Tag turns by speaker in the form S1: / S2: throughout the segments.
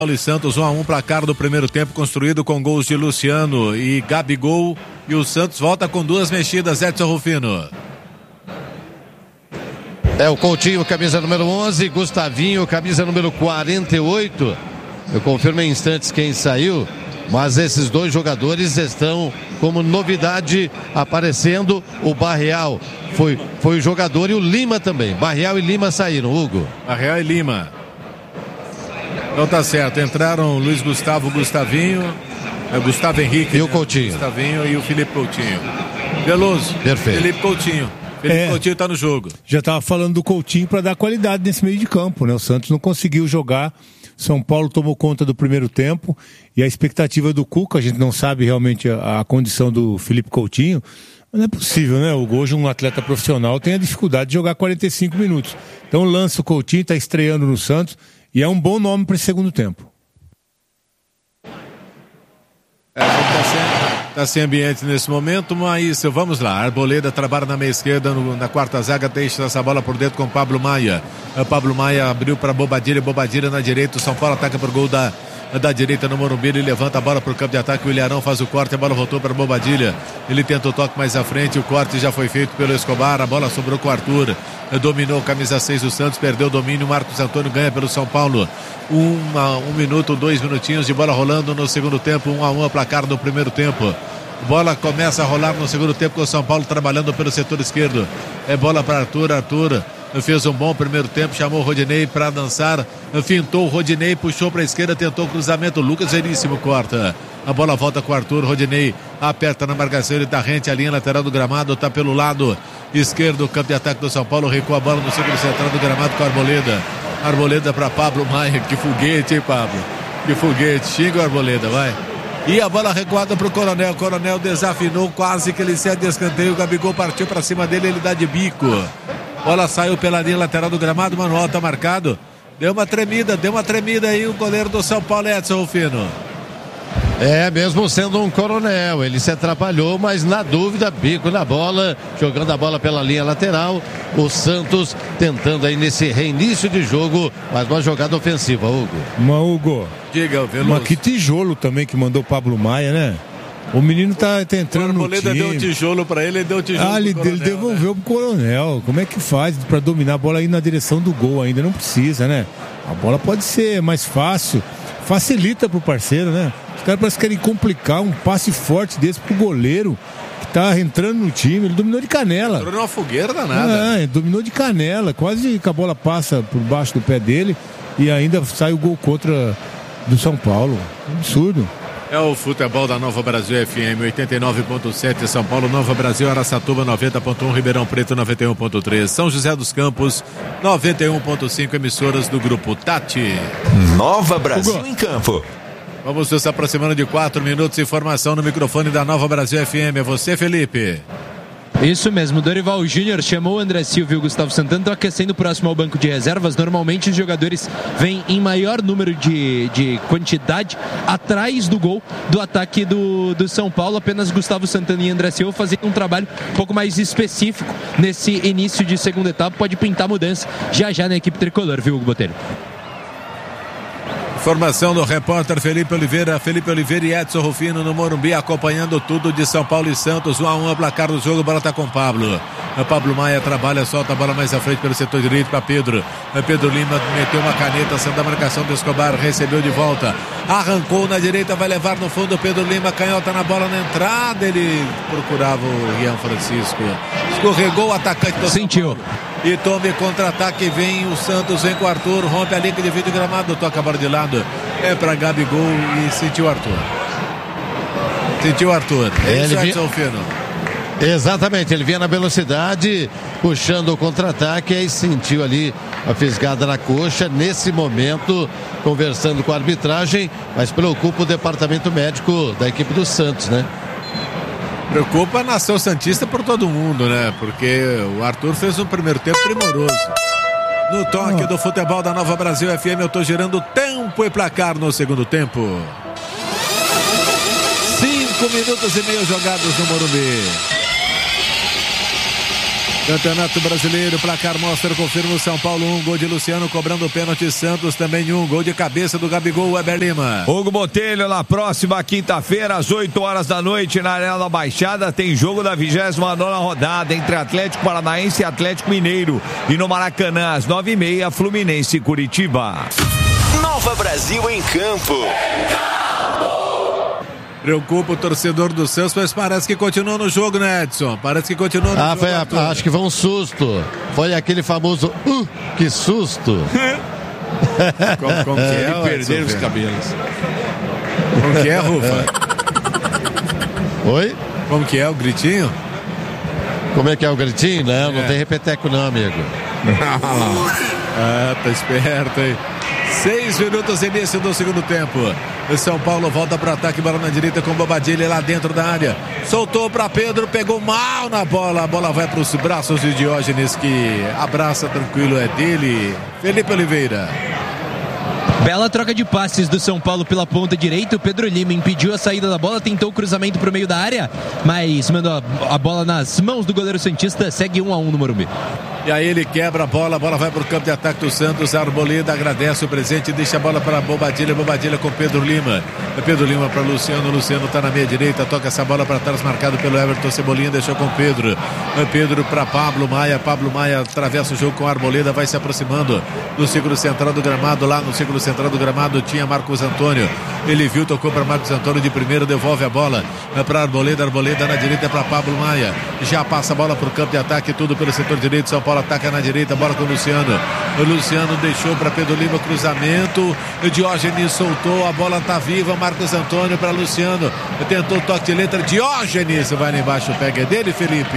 S1: Paulo e Santos 1-1, placar do primeiro tempo construído com gols de Luciano e Gabigol, e o Santos volta com duas mexidas. Edson Rufino.
S2: O Coutinho, camisa número 11, Gustavinho, camisa número 48. Eu confirmo em instantes quem saiu, mas esses dois jogadores estão como novidade aparecendo. O Barreal foi o jogador e o Lima também. Barreal e Lima saíram, Hugo.
S1: Barreal e Lima. Então tá certo, entraram Luiz Gustavo, Gustavinho, Gustavo Henrique
S2: e o Coutinho.
S1: Gustavinho e o Felipe Coutinho. Veloso.
S2: Perfeito.
S1: Felipe Coutinho. Coutinho tá no jogo.
S3: Já tava falando do Coutinho para dar qualidade nesse meio de campo, né? O Santos não conseguiu jogar. São Paulo tomou conta do primeiro tempo e a expectativa do Cuca, a gente não sabe realmente a condição do Felipe Coutinho, mas não é possível, né? Hoje um atleta profissional tem a dificuldade de jogar 45 minutos. Então lança o Coutinho, tá estreando no Santos. E é um bom nome para esse segundo tempo.
S1: Tá sem ambiente nesse momento, mas vamos lá. Arboleda trabalha na meia esquerda, na quarta zaga, deixa essa bola por dentro com Pablo Maia. Pablo Maia abriu para Bobadilha na direita. O São Paulo ataca por gol da direita no Morumbi. Ele levanta a bola para o campo de ataque. O Ilharão faz o corte, a bola voltou para Bobadilha. Ele tenta o toque mais à frente. O corte já foi feito pelo Escobar. A bola sobrou com o Arthur. Dominou o camisa 6 do Santos, perdeu o domínio. Marcos Antônio ganha pelo São Paulo. 1 minuto, 2 minutinhos de bola rolando no segundo tempo. 1-1 placar do primeiro tempo. Bola começa a rolar no segundo tempo com o São Paulo trabalhando pelo setor esquerdo. É bola para Arthur. Arthur fez um bom primeiro tempo, chamou o Rodinei para dançar, fintou o Rodinei, puxou para a esquerda, tentou o cruzamento. Lucas Veríssimo corta. A bola volta com o Arthur. Rodinei aperta na marcação, ele tá rente à linha lateral do gramado, tá pelo lado esquerdo, campo de ataque do São Paulo, recua a bola no círculo central do gramado com a Arboleda. Arboleda para Pablo Maia. Que foguete, hein, Pablo? Que foguete. Xinga o Arboleda, vai. E a bola recuada pro Coronel. Coronel desafinou, quase que ele cede escanteio. O Gabigol partiu para cima dele, ele dá de bico. Bola saiu pela linha lateral do gramado, manual tá marcado. Deu uma tremida aí o goleiro do São Paulo, Edson Rufino.
S2: Mesmo sendo um coronel, ele se atrapalhou, mas na dúvida, bico na bola, jogando a bola pela linha lateral. O Santos tentando aí nesse reinício de jogo, mas uma jogada ofensiva, Hugo.
S3: Diga, Veloso. Mas que tijolo também que mandou o Pablo Maia, né? O menino tá entrando no time.
S1: Deu um tijolo pra ele deu um tijolo
S3: ele devolveu, né, pro Coronel. Como é que faz pra dominar a bola aí na direção do gol? Ainda não precisa, né? A bola pode ser mais fácil, facilita pro parceiro, né? Os caras parecem que querem complicar um passe forte desse pro goleiro que tá entrando no time. Ele dominou de canela.
S1: Entrou numa fogueira danada.
S3: Ele dominou de canela. Quase que a bola passa por baixo do pé dele e ainda sai o gol contra do São Paulo. Absurdo.
S1: É o futebol da Nova Brasil FM 89.7 São Paulo, Nova Brasil, Araçatuba 90.1, Ribeirão Preto 91.3, São José dos Campos 91.5, emissoras do grupo Tati.
S4: Nova Brasil em campo.
S1: Vamos nos aproximando de 4 minutos. Informação no microfone da Nova Brasil FM. É você, Felipe.
S5: Isso mesmo, Dorival Júnior chamou o André Silva e o Gustavo Santana, estão aquecendo próximo ao banco de reservas. Normalmente os jogadores vêm em maior número de quantidade atrás do gol do ataque do São Paulo. Apenas Gustavo Santana e André Silva fazendo um trabalho um pouco mais específico nesse início de segunda etapa. Pode pintar mudança já na equipe tricolor, viu, Hugo Botelho?
S1: Informação do repórter Felipe Oliveira e Edson Rufino no Morumbi, acompanhando tudo de São Paulo e Santos. 1-1 placar do jogo, a bola tá com o Pablo. Pablo Maia trabalha, solta a bola mais à frente pelo setor direito para Pedro. Pedro Lima meteu uma caneta, saindo da marcação do Escobar, recebeu de volta, arrancou na direita, vai levar no fundo. Pedro Lima, canhota na bola na entrada, ele procurava o Rian Francisco, escorregou o atacante do
S5: sentiu.
S1: E tome contra-ataque, vem o Santos, vem com o Arthur, rompe a linha de vídeo gramado, toca a bola de lado, é pra Gabigol e sentiu o Arthur. Isso, Edson Fino.
S2: Exatamente, ele vinha na velocidade, puxando o contra-ataque, aí sentiu ali a fisgada na coxa. Nesse momento, conversando com a arbitragem, mas preocupa o departamento médico da equipe do Santos, né?
S1: Preocupa a nação santista por todo mundo, né? Porque o Arthur fez um primeiro tempo primoroso. No toque do futebol da Nova Brasil FM, eu tô gerando tempo e placar no segundo tempo. 5 minutos e meio jogados no Morumbi. Campeonato Brasileiro, placar mostra, confirma o São Paulo 1, gol de Luciano, cobrando o pênalti, Santos também 1, gol de cabeça do Gabigol, Weber Lima.
S6: Hugo Botelho, na próxima quinta-feira, às 8 horas da noite, na Arena da Baixada, tem jogo da 29ª rodada entre Atlético Paranaense e Atlético Mineiro. E no Maracanã, às 9h30, Fluminense e Curitiba.
S4: Nova Brasil em campo.
S1: Preocupa o torcedor do Santos, mas parece que continua no jogo, né, Edson? Parece que continua no jogo.
S2: Acho que foi um susto. Foi aquele famoso que susto.
S1: Como que é?
S5: E perderam os cabelos.
S1: Como que é, Rufa?
S2: Oi?
S1: Como que é o gritinho?
S2: Como é que é o gritinho? Não tem repeteco não, amigo.
S1: Tá esperto aí. 6 minutos início do segundo tempo. O São Paulo volta para ataque, bola na direita com Bobadilha lá dentro da área. Soltou para Pedro, pegou mal na bola. A bola vai para os braços de Diógenes, que abraça tranquilo, é dele. Felipe Oliveira.
S5: Bela troca de passes do São Paulo pela ponta direita. O Pedro Lima impediu a saída da bola, tentou o cruzamento para o meio da área, mas mandou a bola nas mãos do goleiro santista. Segue 1-1 no Morumbi.
S1: E aí ele quebra a bola vai para o campo de ataque do Santos. Arboleda agradece o presente, deixa a bola para Bobadilha com Pedro Lima. Pedro Lima para Luciano está na meia direita, toca essa bola para trás, marcado pelo Everton Cebolinha, deixou com Pedro. Pedro para Pablo Maia atravessa o jogo com Arboleda, vai se aproximando do círculo central do gramado. Lá no círculo central do gramado tinha Marcos Antônio, ele viu, tocou para Marcos Antônio de primeiro, devolve a bola para Arboleda na direita para Pablo Maia, já passa a bola para o campo de ataque, tudo pelo setor direito. São Paulo ataca na direita, bola com o Luciano. O Luciano deixou para Pedro Lima, cruzamento. O Diógenes soltou, a bola tá viva. Marcos Antônio para Luciano. Tentou o toque de letra. Diógenes vai lá embaixo, pega, é dele, Felipe.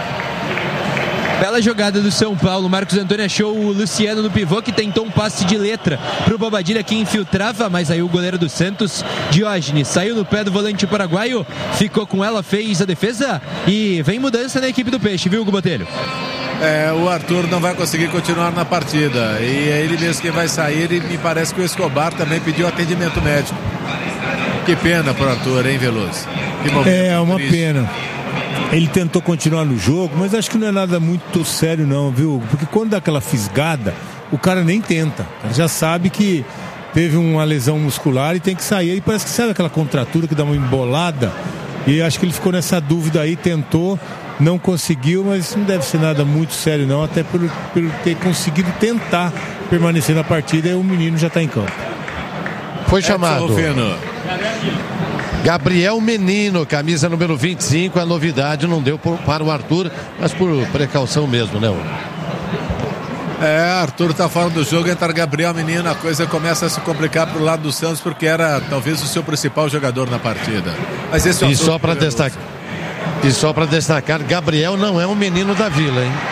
S5: Bela jogada do São Paulo. Marcos Antônio achou o Luciano no pivô, que tentou um passe de letra pro Bobadilha, que infiltrava, mas aí o goleiro do Santos, Diógenes, saiu no pé do volante paraguaio, ficou com ela, fez a defesa e vem mudança na equipe do Peixe, viu, Hugo Botelho?
S1: O Arthur não vai conseguir continuar na partida e é ele mesmo que vai sair, e me parece que o Escobar também pediu atendimento médico. Que pena pro Arthur, hein, Veloso?
S3: É uma pena. Ele tentou continuar no jogo, mas acho que não é nada muito sério não, viu? Porque quando dá aquela fisgada, o cara nem tenta. Ele já sabe que teve uma lesão muscular e tem que sair. E parece que sabe aquela contratura que dá uma embolada. E acho que ele ficou nessa dúvida aí, tentou, não conseguiu, mas não deve ser nada muito sério não, até por ter conseguido tentar permanecer na partida, e o menino já está em campo.
S2: Foi chamado Gabriel Menino, camisa número 25, a novidade não deu para o Arthur, mas por precaução mesmo, né?
S1: Arthur tá fora do jogo, entra Gabriel Menino, a coisa começa a se complicar pro lado do Santos, porque era talvez o seu principal jogador na partida. Mas esse
S2: e só para destacar, Gabriel não é um menino da Vila, hein?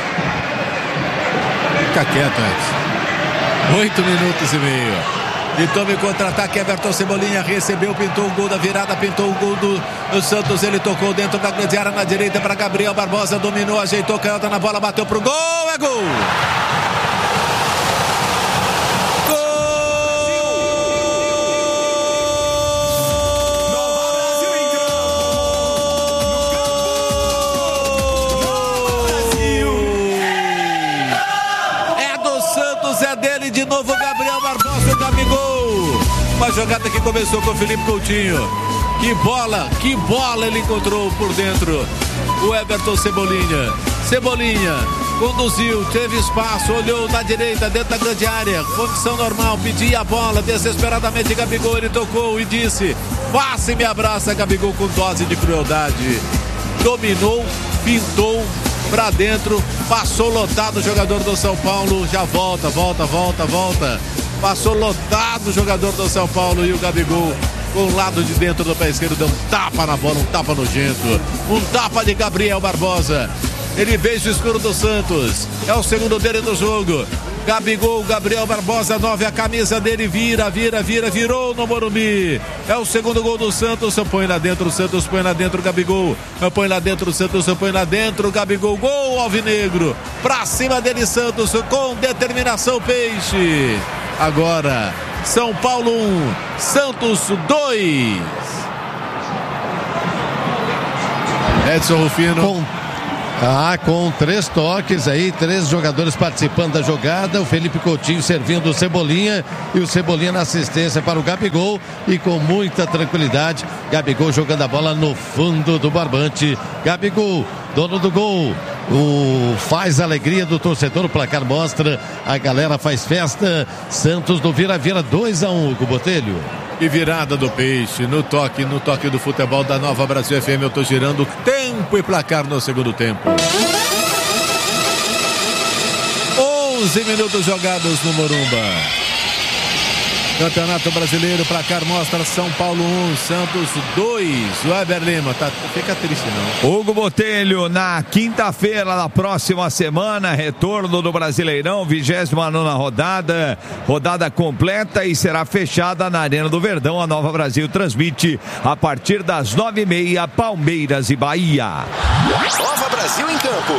S1: Fica quieto, Edson. 8 minutos e meio. E tome contra-ataque, Everton Cebolinha recebeu, pintou o gol da virada, pintou o gol do Santos, ele tocou dentro da grande área na direita para Gabriel Barbosa, dominou, ajeitou, canhota na bola, bateu pro gol, é gol! É dele de novo, Gabriel Barbosa, o Gabigol. Uma jogada que começou com o Felipe Coutinho. Que bola ele encontrou por dentro. O Everton Cebolinha conduziu, teve espaço, olhou na direita, dentro da grande área, condição normal, pedia a bola desesperadamente. Gabigol, ele tocou e disse: passe e me abraça. Gabigol com dose de crueldade, dominou, pintou pra dentro, passou lotado o jogador do São Paulo, já volta. Passou lotado o jogador do São Paulo, e o Gabigol com o lado de dentro do pé esquerdo deu um tapa na bola, um tapa nojento, um tapa de Gabriel Barbosa. Ele beija o escuro do Santos, é o segundo dele do jogo. Gabriel Barbosa, 9, a camisa dele virou no Morumbi. É o segundo gol do Santos, põe lá dentro o Santos, põe lá dentro o Gabigol, põe lá dentro o Santos, põe lá dentro o Gabigol, gol alvinegro, pra cima dele Santos, com determinação Peixe. Agora, São Paulo 1, Santos 2. Edson Rufino.
S2: Com 3 toques aí, 3 jogadores participando da jogada, o Felipe Coutinho servindo o Cebolinha e o Cebolinha na assistência para o Gabigol e com muita tranquilidade, Gabigol jogando a bola no fundo do barbante. Gabigol, dono do gol, faz a alegria do torcedor, o placar mostra, a galera faz festa. Santos do Vira-Vira 2-1, Hugo Botelho.
S1: E virada do Peixe, no toque do futebol da Nova Brasil FM. Eu tô girando tempo e placar no segundo tempo. 11 minutos jogados no Morumba. Campeonato Brasileiro, placar mostra São Paulo 1, Santos 2. O Weber Lima, fica triste não.
S6: Hugo Botelho, na quinta-feira da próxima semana, retorno do Brasileirão, 29ª rodada completa e será fechada na Arena do Verdão. A Nova Brasil transmite a partir das 9h30, Palmeiras e Bahia.
S4: Nova Brasil em campo.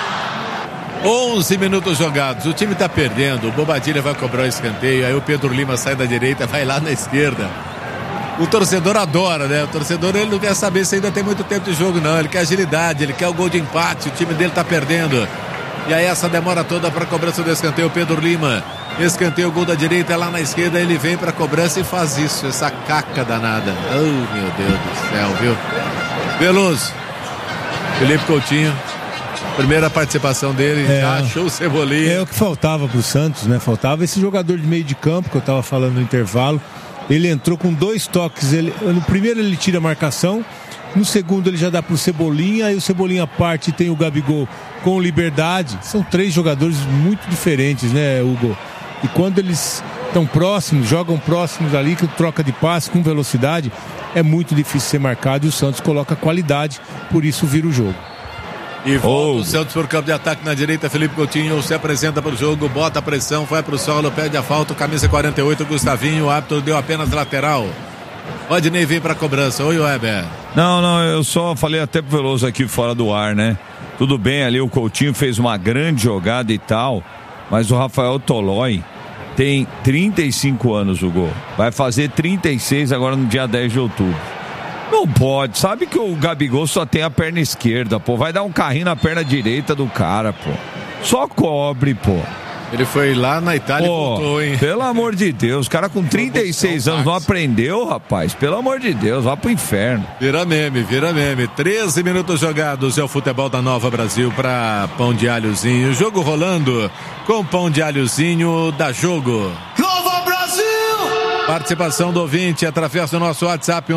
S1: 11 minutos jogados, o time tá perdendo, o Bobadilha vai cobrar o escanteio, aí o Pedro Lima sai da direita, vai lá na esquerda. O torcedor adora, né? O torcedor, ele não quer saber se ainda tem muito tempo de jogo não, ele quer agilidade, ele quer o gol de empate, o time dele tá perdendo. E aí essa demora toda para cobrança do escanteio, o Pedro Lima, escanteio, o gol da direita, lá na esquerda ele vem pra cobrança e faz isso, essa caca danada. Oh, meu Deus do céu, viu? Veloso, Felipe Coutinho. Primeira participação dele, já achou o Cebolinha.
S3: É o que faltava pro Santos, né? Faltava esse jogador de meio de campo, que eu tava falando no intervalo. Ele entrou com 2 toques. No primeiro ele tira a marcação, no segundo ele já dá pro Cebolinha, aí o Cebolinha parte e tem o Gabigol com liberdade. São 3 jogadores muito diferentes, né, Hugo? E quando eles estão próximos, jogam próximos ali, que troca de passe com velocidade, é muito difícil ser marcado e o Santos coloca qualidade, por isso vira o jogo.
S1: E volta o Santos por campo de ataque na direita. Felipe Coutinho se apresenta para o jogo, bota a pressão, vai para o solo, pede a falta, camisa 48, Gustavinho, o árbitro deu apenas lateral. Rodinei vem para a cobrança. Oi, Weber.
S6: Não, eu só falei até pro Veloso aqui fora do ar, né? Tudo bem, ali o Coutinho fez uma grande jogada e tal, mas o Rafael Tolói tem 35 anos, o gol. Vai fazer 36 agora no dia 10 de outubro. Não pode, sabe que o Gabigol só tem a perna esquerda, pô. Vai dar um carrinho na perna direita do cara, pô. Só cobre, pô.
S1: Ele foi lá na Itália e voltou, hein?
S6: Pelo amor de Deus, o cara com 36 anos não aprendeu, rapaz. Pelo amor de Deus, vai pro inferno.
S1: Vira meme. 13 minutos jogados, é o futebol da Nova Brasil para Pão de Alhozinho. Jogo rolando com Pão de Alhozinho, dá jogo.
S4: Nova Brasil!
S1: Participação do ouvinte através do nosso WhatsApp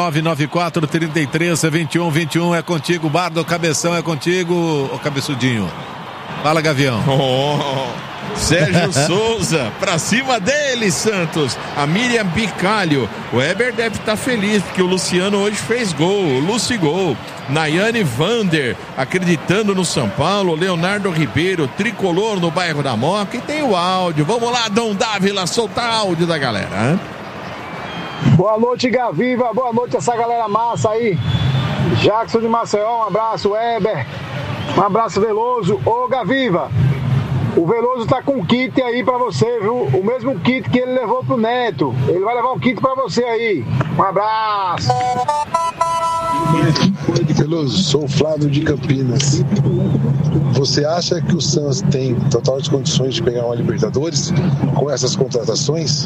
S1: 11994332121. É contigo, Bardo, Cabeção, é contigo, o Cabeçudinho. Fala, Gavião.
S7: Sérgio Souza, pra cima dele, Santos. A Miriam Bicalho. O Weber deve estar feliz porque o Luciano hoje fez gol, o Luci gol. Nayane Vander, acreditando no São Paulo. Leonardo Ribeiro, tricolor no bairro da Moca. E tem o áudio. Vamos lá, Dom Dávila, soltar áudio da galera. Hein?
S8: Boa noite, Gaviva. Boa noite, essa galera massa aí. Jackson de Maceió, um abraço, Weber. Um abraço, Veloso. Ô, Gaviva, o Veloso tá com um kit aí pra você, viu? O mesmo kit que ele levou pro Neto. Ele vai levar um kit pra você aí. Um abraço.
S9: Veloso, sou o Flávio de Campinas. Você acha que o Santos tem totais condições de pegar uma Libertadores com essas contratações?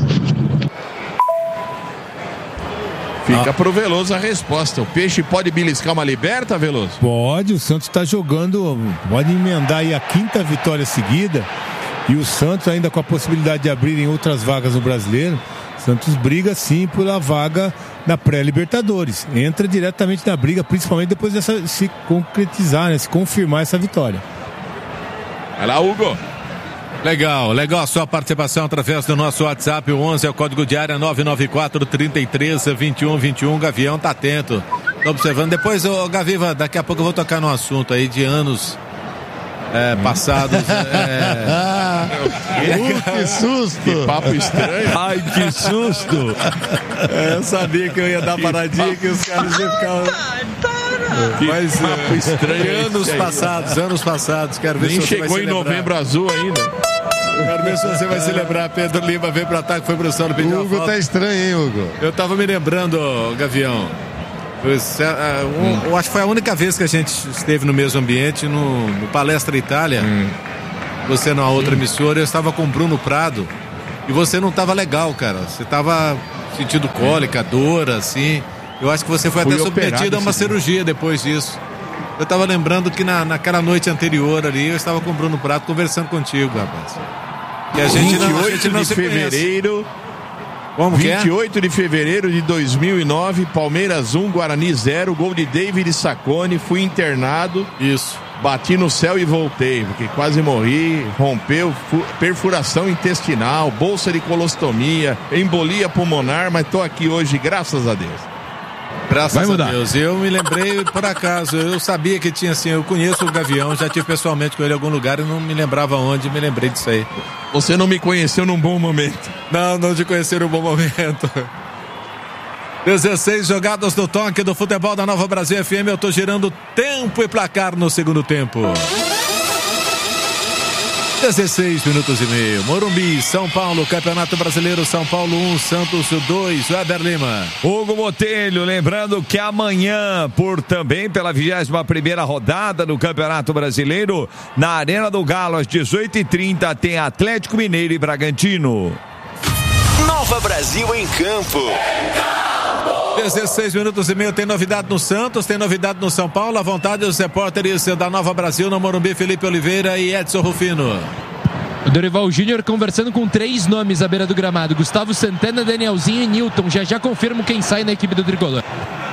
S7: Fica pro Veloso a resposta. O Peixe pode beliscar uma liberta, Veloso?
S3: Pode, o Santos está jogando, pode emendar aí a 5ª vitória seguida e o Santos ainda com a possibilidade de abrirem outras vagas no Brasileiro. O Santos briga sim pela vaga na pré-Libertadores, entra diretamente na briga, principalmente depois dessa se concretizar, né, se confirmar essa vitória.
S7: Vai lá, Hugo.
S1: Legal a sua participação através do nosso WhatsApp, o 11 é o código de área 994-33-2121. Gavião tá atento, tô observando. Depois, Gaviva, daqui a pouco eu vou tocar num assunto aí de anos passados.
S2: Que susto!
S7: Que papo estranho.
S6: Ai, que susto!
S1: Eu sabia que eu ia dar paradinha, que os caras iam ficar... Mas
S7: papo estranho.
S1: Anos passados, quero ver
S7: nem
S1: se você
S7: chegou em Novembro Azul ainda.
S1: Quero ver se você vai se lembrar. Pedro Lima veio pro ataque, foi pro solo, pediu
S2: Hugo
S1: a falta.
S2: Tá estranho, hein, Hugo?
S1: Eu tava me lembrando, Gavião, Eu acho que foi a única vez que a gente esteve no mesmo ambiente, no Palestra Itália. Você na outra emissora, eu estava com o Bruno Prado e você não estava legal, cara. Você estava sentindo cólica, dor, assim. Eu acho que você foi até submetido a uma cirurgia depois disso. Eu estava lembrando que naquela noite anterior ali, eu estava com o Bruno Prado conversando contigo, rapaz. E a gente
S7: 28
S1: não
S7: de fevereiro.
S1: Como
S7: 28 de fevereiro de 2009, Palmeiras 1, Guarani 0, gol de David Sacconi, fui internado.
S1: Isso.
S7: Bati no céu e voltei, porque quase morri, rompeu, perfuração intestinal, bolsa de colostomia, embolia pulmonar, mas tô aqui hoje, graças a Deus.
S1: Graças a Deus. Eu me lembrei por acaso, eu sabia que tinha assim, eu conheço o Gavião, já tive pessoalmente com ele em algum lugar e não me lembrava onde, me lembrei disso aí.
S7: Você não me conheceu num bom momento.
S1: Não te conheci num bom momento. 16 jogadas no toque do futebol da Nova Brasil FM, eu tô girando tempo e placar no segundo tempo. 16 minutos e meio. Morumbi, São Paulo, Campeonato Brasileiro, São Paulo 1, Santos 2, Weber Lima.
S6: Hugo Botelho, lembrando que amanhã, também pela 21ª rodada do Campeonato Brasileiro, na Arena do Galo, às 18h30, tem Atlético Mineiro e Bragantino.
S4: Nova Brasil em campo.
S1: 16 minutos e meio, tem novidade no Santos, tem novidade no São Paulo, à vontade dos repórteres da Nova Brasil no Morumbi, Felipe Oliveira e Edson Rufino.
S5: O Dorival Júnior conversando com 3 nomes à beira do gramado: Gustavo Santana, Danielzinho e Newton. Já confirmo quem sai na equipe do Tricolor.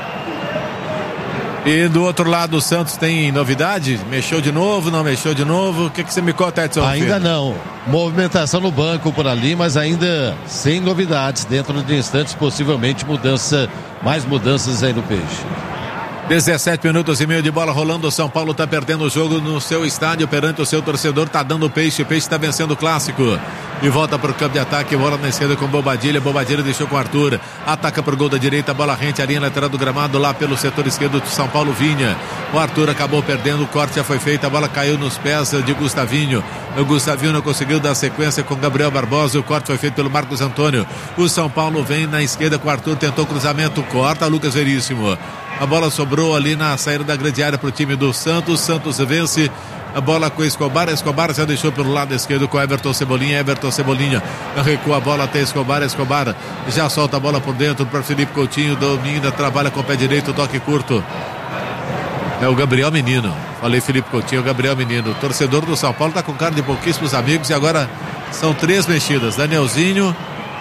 S1: E do outro lado, o Santos tem novidade? Mexeu de novo, não mexeu de novo? O que você me conta, Edson?
S2: Ainda não. Movimentação no banco por ali, mas ainda sem novidades. Dentro de instantes, possivelmente mais mudanças aí no Peixe.
S1: 17 minutos e meio de bola rolando. O São Paulo está perdendo o jogo no seu estádio perante o seu torcedor. Está dando o Peixe. O Peixe está vencendo o clássico. E volta para o campo de ataque. Bola na esquerda com Bobadilha. Bobadilha deixou com o Arthur. Ataca para o gol da direita. Bola rente. A linha lateral do gramado lá pelo setor esquerdo do São Paulo. Vinha. O Arthur acabou perdendo. O corte já foi feito. A bola caiu nos pés de Gustavinho. O Gustavinho não conseguiu dar sequência com Gabriel Barbosa. O corte foi feito pelo Marcos Antônio. O São Paulo vem na esquerda com o Arthur. Tentou cruzamento. Corta. Lucas Veríssimo. A bola sobrou ali na saída da grande área para o time do Santos. Santos vence. A bola com Escobar. Escobar já deixou pelo lado esquerdo com Everton Cebolinha. Everton Cebolinha recua a bola até Escobar. Escobar já solta a bola por dentro para Felipe Coutinho. Domina, trabalha com o pé direito. Toque curto. É o Gabriel Menino. Falei Felipe Coutinho, o Gabriel Menino. O torcedor do São Paulo está com cara de pouquíssimos amigos. E agora são 3 mexidas. Danielzinho,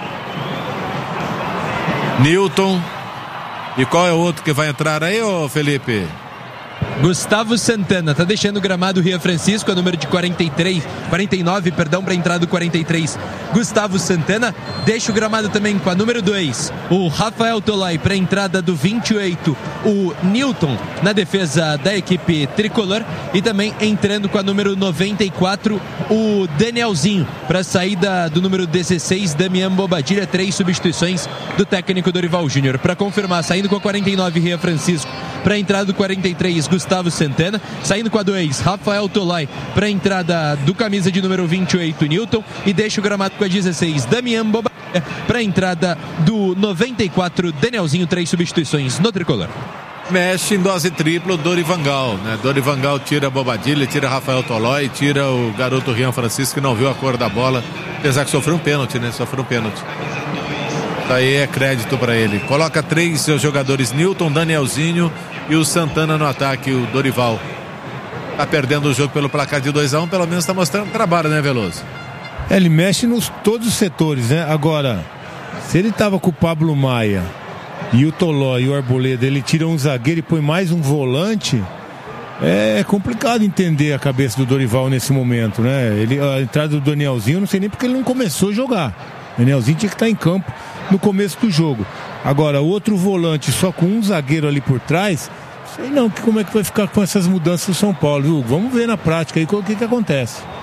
S1: Newton. E qual é o outro que vai entrar aí, ô Felipe?
S5: Gustavo Santana, tá deixando o gramado Ria Francisco, é número de 49, para entrada do 43. Gustavo Santana deixa o gramado também com a número 2, o Rafael Tolói, para entrada do 28, o Newton na defesa da equipe tricolor, e também entrando com a número 94, o Danielzinho, para saída do número 16, Damian Bobadilha. 3 substituições do técnico Dorival Júnior. Para confirmar, saindo com a 49, Ria Francisco, para entrada do 43, Gustavo Santana. Saindo com a 2, Rafael Tolói, para entrada do camisa de número 28, Newton. E deixa o gramado com a 16, Damian Bobadilha, para entrada do 94, Danielzinho. 3 substituições no tricolor.
S1: Mexe em dose tripla o Dorivangal, né? Dorivangal tira a Bobadilha, tira Rafael Tolói, tira o garoto Rian Francisco, que não viu a cor da bola, apesar que sofreu um pênalti, né? Sofreu um pênalti. Daí é crédito para ele. Coloca 3 jogadores: Newton, Danielzinho e o Santana no ataque. O Dorival tá perdendo o jogo pelo placar de 2-1, pelo menos tá mostrando trabalho, né, Veloso?
S3: Ele mexe nos todos os setores, né? Agora, se ele tava com o Pablo Maia e o Tolói e o Arboleda, ele tira um zagueiro e põe mais um volante, é complicado entender a cabeça do Dorival nesse momento, né? A entrada do Danielzinho, eu não sei nem porque ele não começou a jogar. O Danielzinho tinha que estar em campo no começo do jogo. Agora, outro volante só com um zagueiro ali por trás, sei não como é que vai ficar com essas mudanças do São Paulo, viu? Vamos ver na prática aí o que acontece.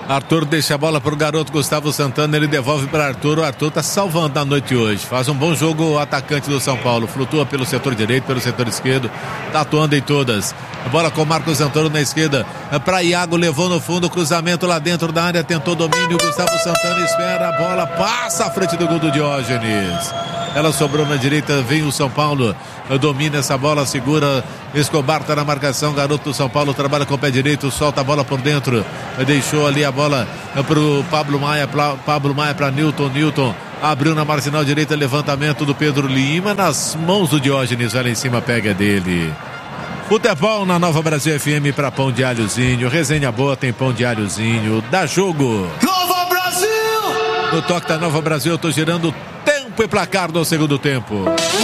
S1: Arthur deixa a bola pro garoto Gustavo Santana, ele devolve para Arthur. O Arthur tá salvando na noite hoje. Faz um bom jogo o atacante do São Paulo. Flutua pelo setor direito, pelo setor esquerdo. Tá atuando em todas. A bola com o Marcos Antônio na esquerda. Para Iago, levou no fundo, cruzamento lá dentro da área, tentou domínio. Gustavo Santana espera, a bola passa à frente do gol do Diógenes. Ela sobrou na direita, vem o São Paulo, domina essa bola, segura. Escobar tá na marcação, garoto do São Paulo trabalha com o pé direito, solta a bola por dentro, deixou ali a bola pro Pablo Maia para Newton abriu na marginal direita, levantamento do Pedro Lima, nas mãos do Diógenes, olha em cima, pega dele. Futebol na Nova Brasil FM para Pão de Alhozinho, resenha boa, tem Pão de Alhozinho, dá jogo.
S4: Nova Brasil!
S1: No toque da Nova Brasil, eu tô girando tempo e placar do segundo tempo.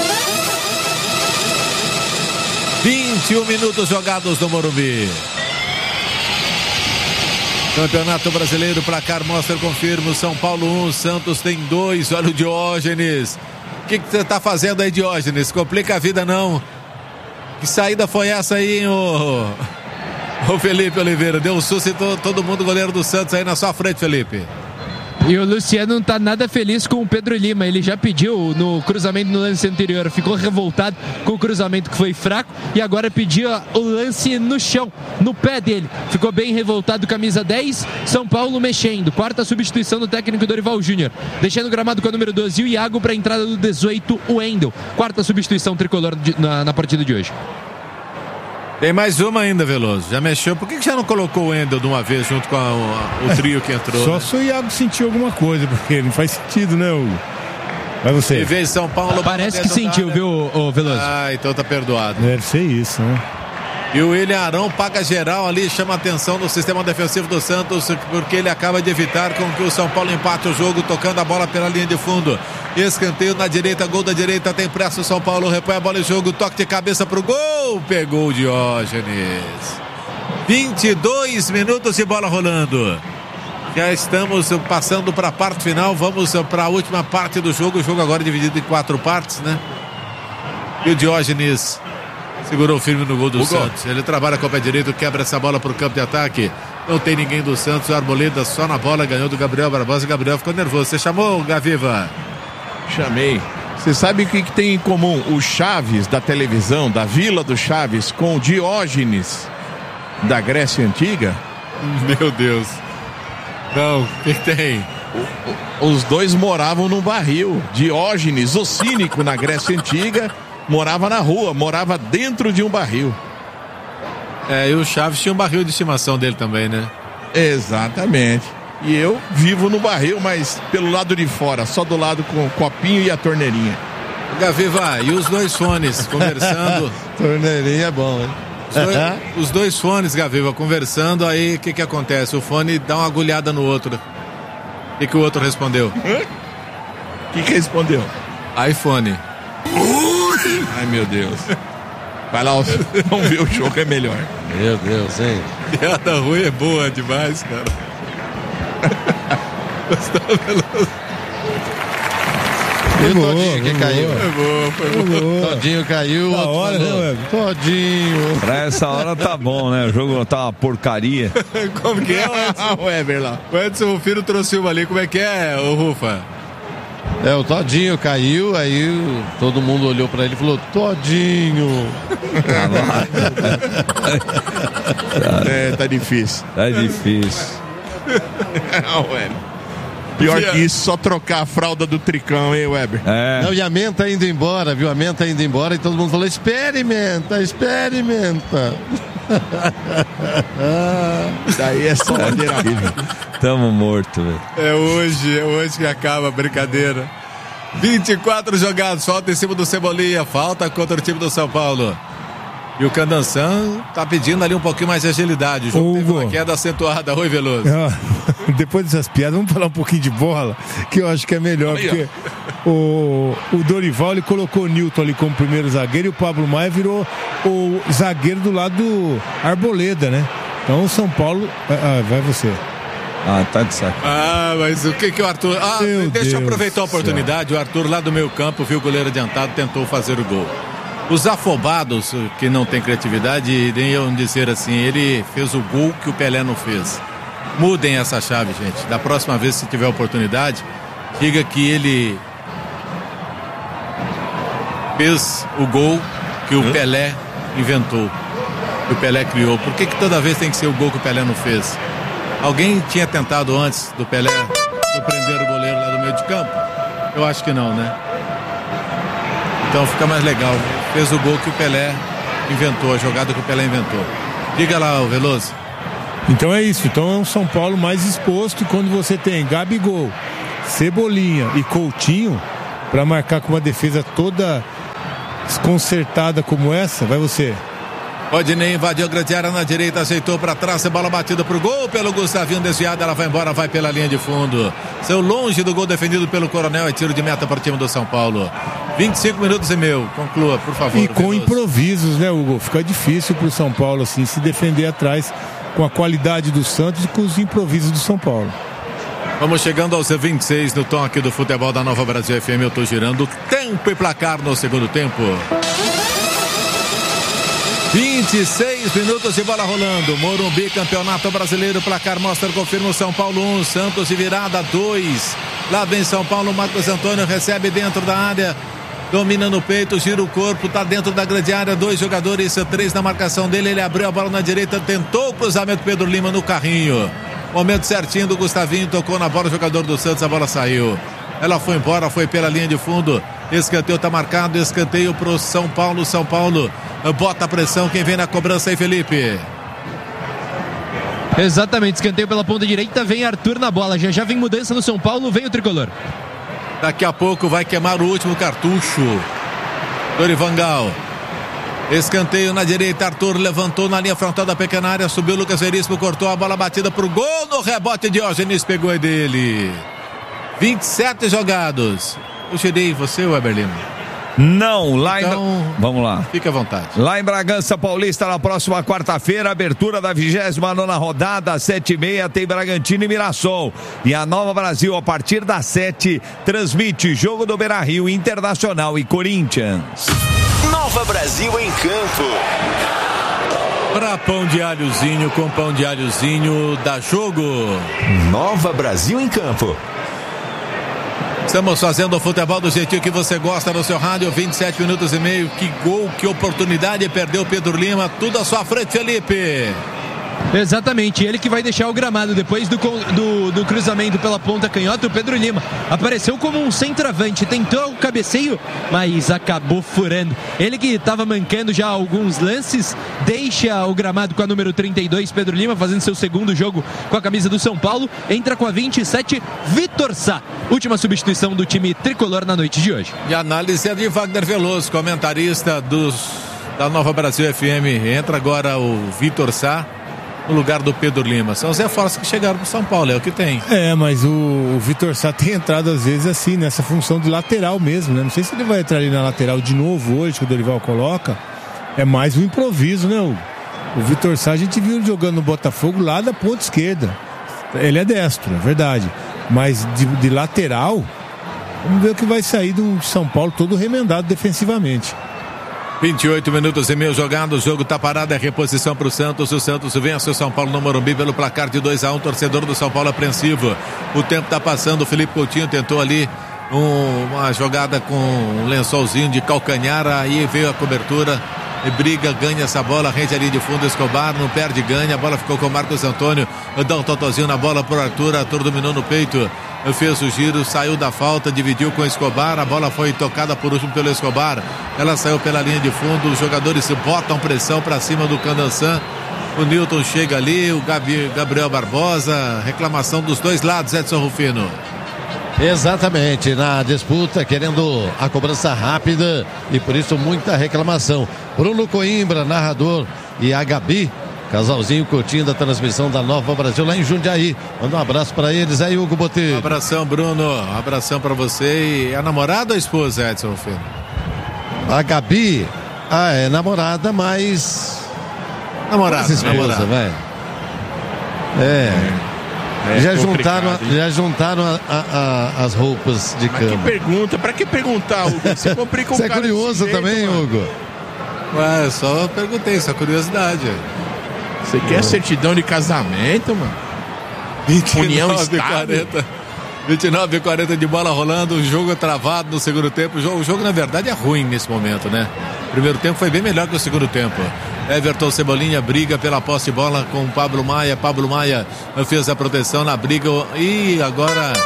S1: 21 minutos jogados no Morumbi. Campeonato Brasileiro, placar mostra, confirma, São Paulo 1, Santos tem 2, olha o Diógenes. O que você tá fazendo aí, Diógenes? Complica a vida não. Que saída foi essa aí, hein, o Felipe Oliveira? Deu um susto em todo mundo, goleiro do Santos aí na sua frente, Felipe.
S5: E o Luciano não tá nada feliz com o Pedro Lima. Ele já pediu no cruzamento no lance anterior, ficou revoltado com o cruzamento que foi fraco e agora pediu o lance no chão, no pé dele. Ficou bem revoltado, camisa 10, São Paulo mexendo. Quarta substituição do técnico Dorival Júnior. Deixando o gramado com a número 12 o Iago para a entrada do 18, o Wendel. Quarta substituição tricolor na partida de hoje.
S1: Tem mais uma ainda, Veloso. Já mexeu. Por que já não colocou o Wendel de uma vez junto com o trio que entrou?
S3: Só se o Iago sentiu alguma coisa, porque não faz sentido, né, Hugo? Vai você.
S1: E vez São Paulo.
S5: Parece que sentiu, viu, Veloso?
S1: Ah, então tá perdoado.
S3: Deve ser isso, né?
S1: E o William Arão paga geral ali, chama atenção no sistema defensivo do Santos, porque ele acaba de evitar com que o São Paulo empate o jogo, tocando a bola pela linha de fundo. Escanteio na direita, gol da direita, tem pressa o São Paulo, repõe a bola em jogo, toque de cabeça pro gol, pegou o Diógenes. 22 minutos de bola rolando. Já estamos passando para a parte final, vamos para a última parte do jogo. O jogo agora é dividido em 4 partes, né? E o Diógenes segurou firme no gol do Santos. Ele trabalha com o pé direito, quebra essa bola para o campo de ataque. Não tem ninguém do Santos. O Arboleda só na bola, ganhou do Gabriel Barbosa. O Gabriel ficou nervoso. Você chamou, Gaviva?
S7: Chamei. Você sabe o que tem em comum o Chaves da televisão, da Vila do Chaves, com o Diógenes da Grécia Antiga?
S1: Meu Deus. Não, o que tem?
S7: Os dois moravam num barril. Diógenes, o cínico na Grécia Antiga, morava na rua, morava dentro de um barril.
S1: É, e o Chaves tinha um barril de estimação dele também, né?
S7: Exatamente. E eu vivo no barril, mas pelo lado de fora, só do lado com o copinho e a torneirinha.
S1: Gaviva, e os dois fones conversando?
S2: Torneirinha é bom, hein?
S1: Os dois fones, Gaviva, conversando, aí o que acontece? O fone dá uma agulhada no outro. O que o outro respondeu?
S7: O que respondeu?
S1: iPhone.
S7: Ai, meu Deus. Vai lá, vamos ver o jogo, é melhor.
S2: Meu Deus, hein?
S1: Piada ruim é boa demais, cara.
S2: E o Todinho que caiu?
S1: Foi boa.
S2: Todinho caiu.
S3: Da hora, né,
S2: Todinho.
S6: Pra essa hora tá bom, né? O jogo tá uma porcaria.
S1: Como que é, Edson?
S7: O Weber lá.
S1: O Edson Filho trouxe uma ali, como é que é, o Rufa?
S2: É, o Todinho caiu, aí todo mundo olhou pra ele e falou, Todinho.
S7: Tá difícil.
S6: Tá difícil.
S7: Weber. Pior que isso, só trocar a fralda do Tricão, hein, Weber?
S6: É.
S2: Não, e a Menta indo embora, viu? A Menta indo embora e todo mundo falou, experimenta.
S7: Daí é só ladeira viva.
S6: Tamo morto, velho.
S1: É hoje que acaba a brincadeira. 24 jogados, falta em cima do Cebolinha, falta contra o time do São Paulo. E o Candançan tá pedindo ali um pouquinho mais de agilidade. O jogo teve uma queda acentuada. Oi, Veloso.
S3: Depois dessas piadas, vamos falar um pouquinho de bola, que eu acho que é melhor, porque o Dorival, ele colocou o Newton ali como primeiro zagueiro e o Pablo Maia virou o zagueiro do lado do Arboleda, né? Então o São Paulo... vai você.
S6: Tá de saco.
S1: Mas o que o Arthur... deixa eu aproveitar a oportunidade. O Arthur lá do meio campo viu o goleiro adiantado, tentou fazer o gol. Os afobados, que não tem criatividade, iriam dizer assim, ele fez o gol que o Pelé não fez. Mudem essa chave, gente. Da próxima vez, se tiver oportunidade, diga que ele fez o gol que o Pelé inventou, que o Pelé criou. Por que toda vez tem que ser o gol que o Pelé não fez? Alguém tinha tentado antes do Pelé surpreender o goleiro lá do meio de campo? Eu acho que não, né? Então fica mais legal. Fez o gol que o Pelé inventou, a jogada que o Pelé inventou. Diga lá, o Veloso.
S3: Então é isso. Então é um São Paulo mais exposto. E quando você tem Gabigol, Cebolinha e Coutinho para marcar com uma defesa toda desconcertada como essa, vai você.
S1: Rodinei invadiu a grande área na direita, aceitou para trás, bola batida pro gol pelo Gustavinho, desviada, ela vai embora, vai pela linha de fundo. Saiu longe do gol defendido pelo Coronel, é tiro de meta para o time do São Paulo. 25 minutos e meio, conclua, por favor.
S3: E com improvisos, né, Hugo? Fica difícil pro São Paulo, assim, se defender atrás com a qualidade do Santos e com os improvisos do São Paulo.
S1: Vamos chegando aos 26 no tom aqui do futebol da Nova Brasil FM. Eu tô girando tempo e placar no segundo tempo. 26 minutos de bola rolando. Morumbi, Campeonato Brasileiro. Placar mostra, confirma o São Paulo 1, Santos de virada 2. Lá vem São Paulo, Marcos Antônio recebe dentro da área. Domina no peito, gira o corpo, tá dentro da grande área, 2 jogadores, 3 na marcação dele, ele abriu a bola na direita, tentou o cruzamento, Pedro Lima no carrinho. Momento certinho do Gustavinho, tocou na bola, o jogador do Santos, a bola saiu. Ela foi embora, foi pela linha de fundo. Escanteio tá marcado, escanteio pro São Paulo. São Paulo bota a pressão, quem vem na cobrança aí, Felipe?
S5: Exatamente, escanteio pela ponta direita, vem Arthur na bola, já vem mudança no São Paulo, vem o tricolor.
S1: Daqui a pouco vai queimar o último cartucho. Dorivangal. Escanteio na direita, Arthur levantou na linha frontal da pequena área, subiu Lucas Veríssimo, cortou a bola batida pro gol, no rebote Diógenes, pegou é dele. 27 jogados. Eu tirei você, Weber Lima?
S6: Não, lá
S1: então,
S6: vamos lá.
S1: Fique à vontade.
S6: Lá em Bragança Paulista, na próxima quarta-feira, abertura da 29ª rodada, às 7h30, tem Bragantino e Mirassol. E a Nova Brasil, a partir das 7, transmite jogo do Beira-Rio, Internacional e Corinthians.
S10: Nova Brasil em campo.
S1: Pra pão de alhozinho, com pão de alhozinho, dá jogo.
S10: Nova Brasil em campo.
S1: Estamos fazendo o futebol do jeitinho que você gosta no seu rádio, 27 minutos e meio. Que gol, que oportunidade, perdeu Pedro Lima, tudo à sua frente, Felipe.
S5: Exatamente, ele que vai deixar o gramado depois do cruzamento pela ponta canhota. O Pedro Lima apareceu como um centroavante, tentou o cabeceio, mas acabou furando. Ele que estava mancando já alguns lances, deixa o gramado com a número 32, Pedro Lima, fazendo seu segundo jogo com a camisa do São Paulo. Entra com a 27, Vitor Sá, última substituição do time tricolor na noite de hoje.
S1: E a análise é de Wagner Veloso, comentarista da Nova Brasil FM. Entra agora o Vitor Sá no lugar do Pedro Lima. São os reforços que chegaram pro São Paulo, é o que tem.
S3: Mas o Vitor Sá tem entrado às vezes assim, nessa função de lateral mesmo, né? Não sei se ele vai entrar ali na lateral de novo hoje, que o Dorival coloca. É mais um improviso, né? O Vitor Sá a gente viu ele jogando no Botafogo lá da ponta esquerda. Ele é destro, é verdade. Mas de lateral, vamos ver o que vai sair do São Paulo todo remendado defensivamente.
S1: 28 minutos e meio jogado, o jogo tá parado, é reposição pro Santos. O Santos vence o São Paulo no Morumbi pelo placar de 2-1, torcedor do São Paulo apreensivo. O tempo tá passando, o Felipe Coutinho tentou ali uma jogada com um lençolzinho de calcanhar, aí veio a cobertura, e briga, ganha essa bola, rende ali de fundo, Escobar, não perde, ganha, a bola ficou com o Marcos Antônio, dá um totozinho na bola pro Arthur, Arthur dominou no peito, fez o giro, saiu da falta, dividiu com o Escobar, a bola foi tocada por último pelo Escobar, ela saiu pela linha de fundo, os jogadores botam pressão para cima do Candançan, o Newton chega ali, o Gabriel Barbosa, reclamação dos dois lados, Edson Rufino.
S2: Exatamente, na disputa, querendo a cobrança rápida e por isso muita reclamação. Bruno Coimbra, narrador, e a Gabi, casalzinho Coutinho da transmissão da Nova Brasil lá em Jundiaí. Manda um abraço pra eles aí, Hugo Botelho.
S1: Abração, Bruno, abração pra você. E a namorada ou a esposa, Edson Rufino?
S2: A Gabi, é namorada, mas...
S1: Namorada,
S2: esposa, velho. Já juntaram as roupas de cama.
S7: Que pergunta, pra que perguntar, Hugo? Você complica um
S2: Você é curioso também, mano. Hugo?
S1: Ué, só perguntei, só curiosidade.
S7: Você quer certidão de casamento, mano? União Estádio.
S1: 29:40 de bola rolando, o jogo é travado no segundo tempo. O jogo, na verdade, é ruim nesse momento, né? O primeiro tempo foi bem melhor que o segundo tempo. Everton Cebolinha briga pela posse de bola com o Pablo Maia. Pablo Maia fez a proteção na briga. E agora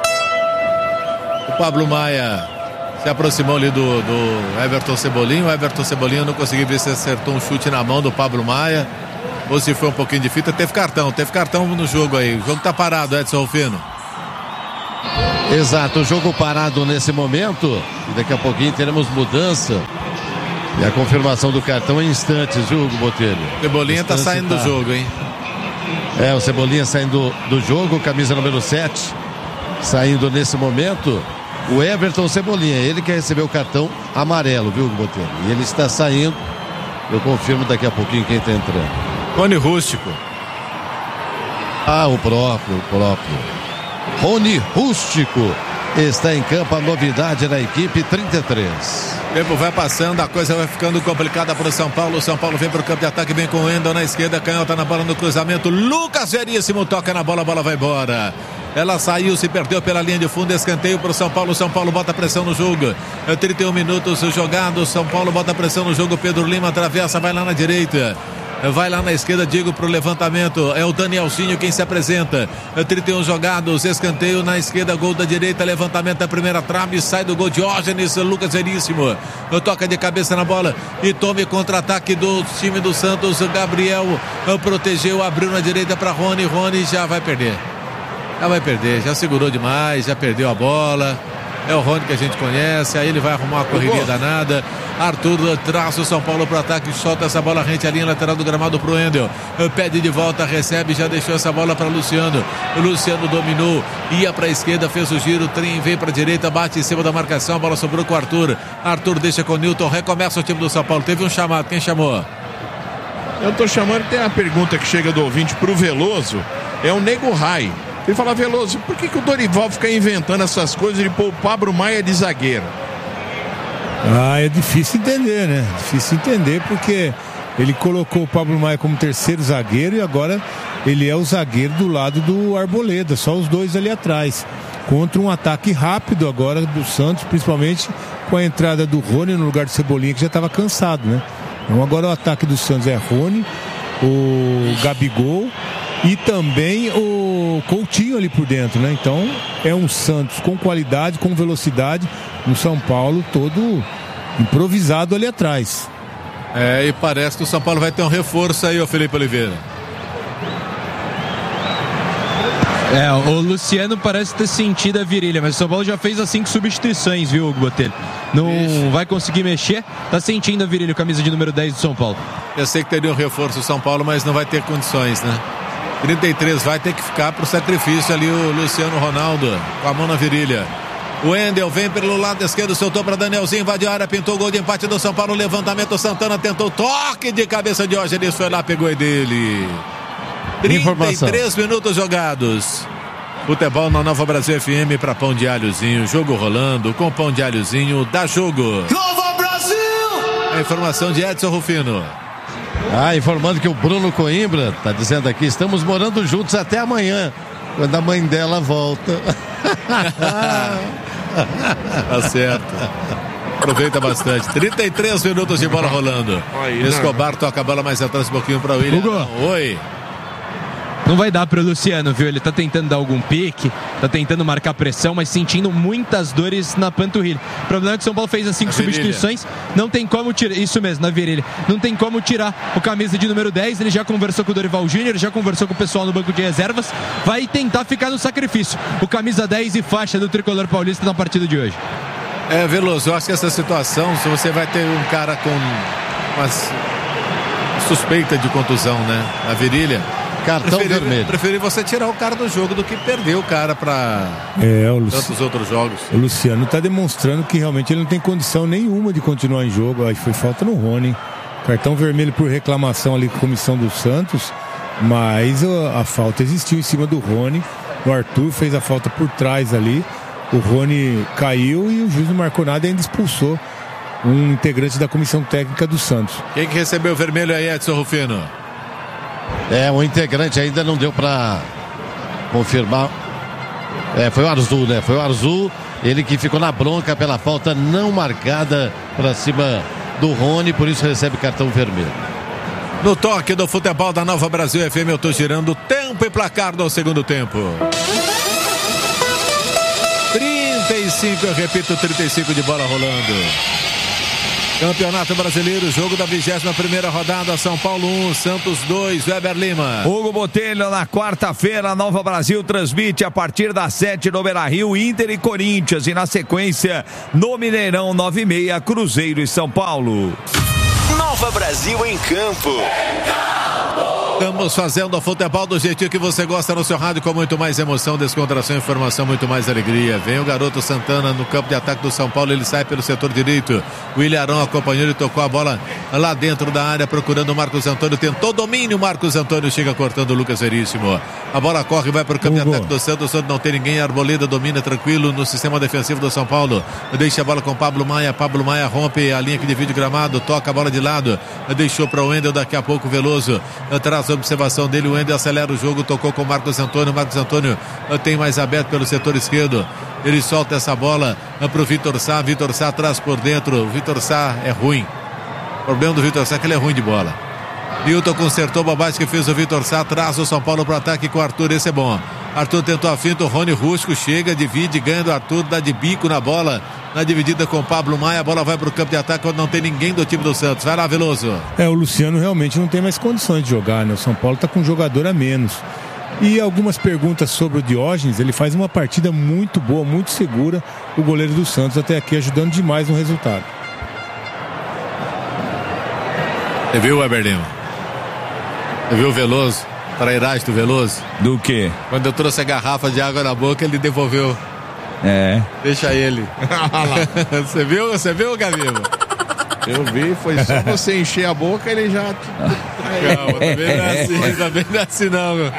S1: o Pablo Maia se aproximou ali do Everton Cebolinha. O Everton Cebolinha não conseguiu ver se acertou um chute na mão do Pablo Maia ou se foi um pouquinho de fita. Teve cartão no jogo aí. O jogo tá parado, Edson Rufino.
S2: Exato, o jogo parado nesse momento. E daqui a pouquinho teremos mudança. E a confirmação do cartão em instantes, viu, Hugo Botelho?
S1: Cebolinha tá saindo do jogo, hein?
S2: O Cebolinha saindo do jogo, camisa número 7. Saindo nesse momento, o Everton Cebolinha. Ele que recebeu o cartão amarelo, viu, Hugo Botelho? E ele está saindo. Eu confirmo daqui a pouquinho quem está entrando.
S1: Rony Rústico.
S2: O próprio. Rony Rústico está em campo, a novidade da equipe, 33.
S1: O tempo vai passando, a coisa vai ficando complicada para o São Paulo. O São Paulo vem para o campo de ataque, vem com o Wendel na esquerda, canhota na bola no cruzamento. Lucas Veríssimo toca na bola, a bola vai embora. Ela saiu, se perdeu pela linha de fundo, escanteio para o São Paulo. São Paulo bota pressão no jogo. 31 minutos jogados. São Paulo bota pressão no jogo. Pedro Lima atravessa, vai lá na direita. Vai lá na esquerda, Diego pro levantamento. É o Danielzinho quem se apresenta. 31 jogados, escanteio na esquerda, gol da direita, levantamento da primeira trave, sai do gol Diógenes, Lucas Veríssimo. Toca de cabeça na bola e tome contra-ataque do time do Santos. Gabriel protegeu, abriu na direita para Rony. Rony já vai perder. Já segurou demais, já perdeu a bola. É o Rony que a gente conhece, aí ele vai arrumar uma correria danada. Arthur traça o São Paulo para ataque, solta essa bola rente à linha lateral do gramado pro Wendel. Pede de volta, recebe, já deixou essa bola para Luciano. O Luciano dominou, ia para a esquerda, fez o giro, trem veio para a direita, bate em cima da marcação, a bola sobrou com o Arthur. Arthur deixa com o Newton, recomeça o time do São Paulo. Teve um chamado, quem chamou?
S7: Eu tô chamando, tem uma pergunta que chega do ouvinte pro Veloso, é o Nego Rai. Ele fala, Veloso, por que o Dorival fica inventando essas coisas de pôr o Pablo Maia de zagueiro?
S3: É difícil entender, né? Difícil entender porque ele colocou o Pablo Maia como terceiro zagueiro e agora ele é o zagueiro do lado do Arboleda, só os dois ali atrás. Contra um ataque rápido agora do Santos, principalmente com a entrada do Rony no lugar do Cebolinha, que já estava cansado, né? Então agora o ataque do Santos é Rony, o Gabigol e também o Coutinho ali por dentro, né? Então é um Santos com qualidade, com velocidade, no São Paulo todo improvisado ali atrás.
S1: E parece que o São Paulo vai ter um reforço aí, o Felipe Oliveira.
S5: O Luciano parece ter sentido a virilha, mas o São Paulo já fez as 5 substituições, viu, Hugo Botelho? Não vai conseguir mexer, tá sentindo a virilha, camisa de número 10 do São Paulo.
S1: Eu sei que teria um reforço o São Paulo, mas não vai ter condições, né? 33 vai ter que ficar pro sacrifício ali o Luciano Ronaldo, com a mão na virilha. O Wendel vem pelo lado esquerdo, soltou para Danielzinho, invadiu a área, pintou o gol de empate do São Paulo, levantamento, Santana tentou, toque de cabeça de Diógenes, foi lá, pegou dele. 33 minutos jogados. Futebol na Nova Brasil FM para Pão de Alhozinho, jogo rolando, com Pão de Alhozinho, dá jogo.
S4: Nova Brasil!
S1: A informação de Edson Rufino.
S2: Informando que o Bruno Coimbra está dizendo aqui, estamos morando juntos até amanhã, quando a mãe dela volta.
S1: Tá certo. Aproveita bastante. 33 minutos de bola rolando. Escobar toca a bola mais atrás um pouquinho para o William. Oi.
S5: Não vai dar para o Luciano, viu? Ele tá tentando dar algum pique, tá tentando marcar pressão, mas sentindo muitas dores na panturrilha. O problema é que o São Paulo fez as 5 substituições, não tem como tirar, isso mesmo, na virilha, não tem como tirar o camisa de número 10, ele já conversou com o Dorival Júnior, já conversou com o pessoal no banco de reservas, vai tentar ficar no sacrifício. O camisa 10 e faixa do tricolor paulista na partida de hoje.
S1: Veloso, eu acho que essa situação, se você vai ter um cara com uma suspeita de contusão, né, na virilha,
S2: cartão vermelho.
S1: Preferi você tirar o cara do jogo do que perder o cara para tantos outros jogos.
S3: O Luciano está demonstrando que realmente ele não tem condição nenhuma de continuar em jogo. Aí foi falta no Rony. Cartão vermelho por reclamação ali com a comissão do Santos. Mas a falta existiu em cima do Rony. O Arthur fez a falta por trás ali. O Rony caiu e o juiz não marcou nada e ainda expulsou um integrante da comissão técnica do Santos.
S1: Quem que recebeu o vermelho aí, Edson Rufino?
S2: O integrante ainda não deu para confirmar. Foi o Arzu, né? Foi o Arzu, ele que ficou na bronca pela falta não marcada para cima do Rony, por isso recebe cartão vermelho.
S1: No toque do futebol da Nova Brasil FM, eu tô girando tempo e placar do segundo tempo. 35, eu repito, 35 de bola rolando. Campeonato Brasileiro, jogo da 21ª rodada, São Paulo 1, Santos 2, Weber Lima.
S6: Hugo Botelho, na quarta-feira, Nova Brasil transmite a partir das 7 no Beira-Rio, Inter e Corinthians, e na sequência, no Mineirão, 9h30, Cruzeiro e São Paulo.
S10: Nova Brasil em campo.
S1: Estamos fazendo o futebol do jeitinho que você gosta no seu rádio, com muito mais emoção, descontração, informação, muito mais alegria. Vem o garoto Santana no campo de ataque do São Paulo, ele sai pelo setor direito. O Ilharão acompanhou, ele tocou a bola lá dentro da área, procurando o Marcos Antônio, tentou domínio, Marcos Antônio chega cortando o Lucas Veríssimo. A bola corre, vai para o campo de ataque do Santos, onde não tem ninguém, a Arboleda domina tranquilo no sistema defensivo do São Paulo. Deixa a bola com Pablo Maia rompe a linha que divide o gramado, toca a bola de lado, deixou para o Wendel, daqui a pouco o Veloso traz a observação dele, o Wendel acelera o jogo, tocou com o Marcos Antônio tem mais aberto pelo setor esquerdo, ele solta essa bola para o Vitor Sá traz por dentro, o Vitor Sá é ruim, o problema do Vitor Sá é que ele é ruim de bola. Nilton consertou a bobagem que fez o Vitor Sá, traz o São Paulo para o ataque com o Arthur, esse é bom. Arthur tentou a finta, o Rony Rusco chega, divide, ganha do Arthur, dá de bico na bola, na dividida com o Pablo Maia, a bola vai para o campo de ataque quando não tem ninguém do time do Santos. Vai lá, Veloso.
S3: O Luciano realmente não tem mais condições de jogar, né? O São Paulo está com um jogador a menos. E algumas perguntas sobre o Diógenes, ele faz uma partida muito boa, muito segura, o goleiro do Santos até aqui ajudando demais no resultado.
S1: Você viu, Weber Lima? Você viu o Veloso? Trairagem do Veloso?
S6: Do quê?
S1: Quando eu trouxe a garrafa de água na boca, ele devolveu. Deixa ele. Você viu, Gaviva?
S7: Eu vi, foi só você encher a boca, ele já...
S1: Calma, também não é assim não, meu.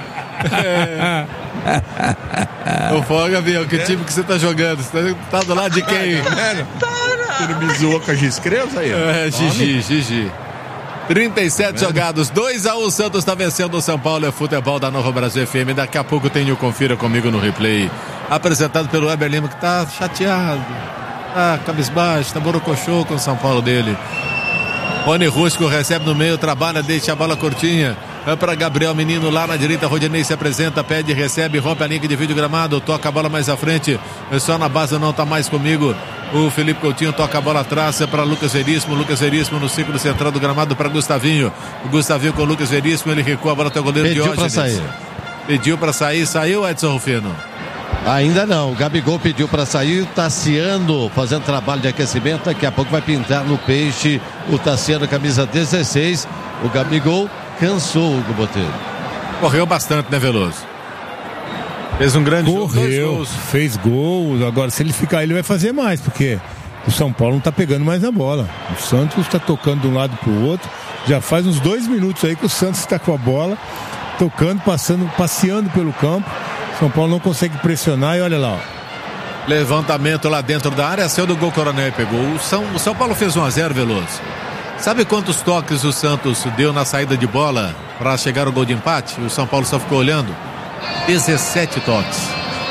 S1: Ô, Foga, Gavião, que time que você tá jogando? Você tá do lado de quem?
S7: Ele me zoou com a Giscreuza aí?
S1: Gigi. 37 jogados, 2-1, o Santos está vencendo o São Paulo, é futebol da Nova Brasil FM. Daqui a pouco tem o Confira Comigo no replay, apresentado pelo Weber Lima, que tá chateado, cabisbaixo, tá borocochô com o São Paulo dele. Rony Rusco recebe no meio, trabalha, deixa a bola curtinha, é para Gabriel Menino lá na direita. Rodinei se apresenta, pede, recebe, rompe a linha de vídeo gramado, toca a bola mais à frente, só na base não tá mais comigo. O Felipe Coutinho toca a bola atrás, para Lucas Veríssimo no círculo central do gramado para Gustavinho. O Gustavinho com o Lucas Veríssimo, ele recua a bola até o goleiro Diógenes. Pediu para sair, saiu, Edson Rufino?
S2: Ainda não, o Gabigol pediu para sair, o Tassiano fazendo trabalho de aquecimento, daqui a pouco vai pintar no peixe o Tassiano, camisa 16. O Gabigol cansou o Hugo Botelho.
S1: Correu bastante, né, Veloso? Fez um grande
S3: jogo, fez gol. Agora, se ele ficar, ele vai fazer mais, porque o São Paulo não tá pegando mais a bola. O Santos está tocando de um lado pro outro. Já faz uns 2 minutos aí que o Santos está com a bola, tocando, passeando pelo campo. São Paulo não consegue pressionar e olha lá, ó.
S1: Levantamento lá dentro da área, saiu do gol, Coronel pegou. O São Paulo fez 1-0, Veloso. Sabe quantos toques o Santos deu na saída de bola para chegar ao gol de empate? O São Paulo só ficou olhando. 17 toques.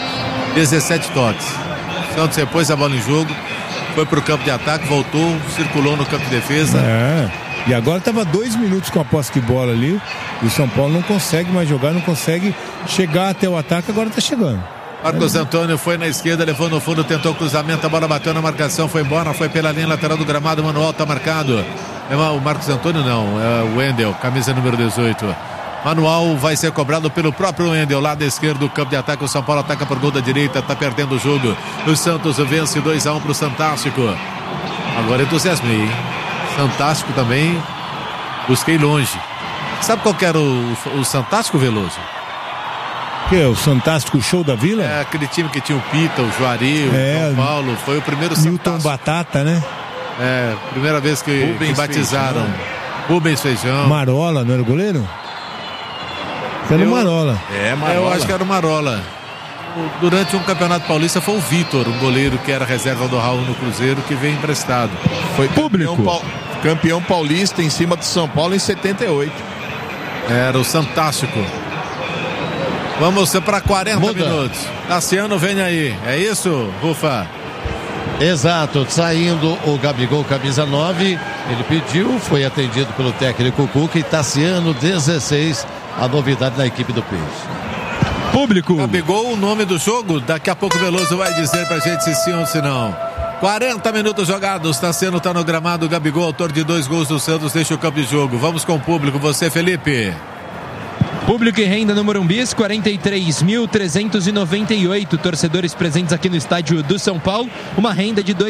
S1: O Santos repôs a bola em jogo, foi pro campo de ataque, voltou, circulou no campo de defesa.
S3: E agora estava 2 minutos com a posse de bola ali, e o São Paulo não consegue mais jogar, não consegue chegar até o ataque, agora está chegando.
S1: Marcos Antônio foi na esquerda, levou no fundo, tentou o cruzamento, a bola bateu na marcação, foi embora, foi pela linha lateral do gramado, Manuel está marcado. O Marcos Antônio não, é o Wendel, camisa número 18. Manual vai ser cobrado pelo próprio Wendel, lado esquerdo do campo de ataque. O São Paulo ataca por gol da direita, tá perdendo o jogo. O Santos vence 2-1 pro Santástico. Agora entusiasmei, hein? Santástico também, busquei longe. Sabe qual que era o Santástico, Veloso?
S3: Que é o Santástico Show da Vila?
S1: É aquele time que tinha o Pita, o Juari, o São Paulo. Foi o primeiro
S3: Newton
S1: Santástico.
S3: Batata, né?
S1: Primeira vez que batizaram. Rubens Feijão.
S3: Marola, não era o goleiro? Era o Marola.
S7: Marola.
S1: Eu acho que era o Marola. Durante um campeonato paulista foi o Vitor, um goleiro que era reserva do Raul no Cruzeiro, que veio emprestado.
S7: Foi campeão paulista em cima do São Paulo em 78.
S1: Era o Santástico. Vamos para 40 minutos. Tassiano vem aí. É isso, Rufa?
S2: Exato, saindo o Gabigol, camisa 9, ele pediu, foi atendido pelo técnico Cuca, e Tassiano, 16, a novidade na equipe do Peixe.
S5: Público.
S1: Gabigol, o nome do jogo, daqui a pouco o Veloso vai dizer pra gente se sim ou se não. 40 minutos jogados, Tassiano tá no gramado, Gabigol, autor de 2 gols do Santos, deixa o campo de jogo. Vamos com o público, você, Felipe.
S5: Público e renda no Morumbi, 43.398 torcedores presentes aqui no estádio do São Paulo. Uma renda de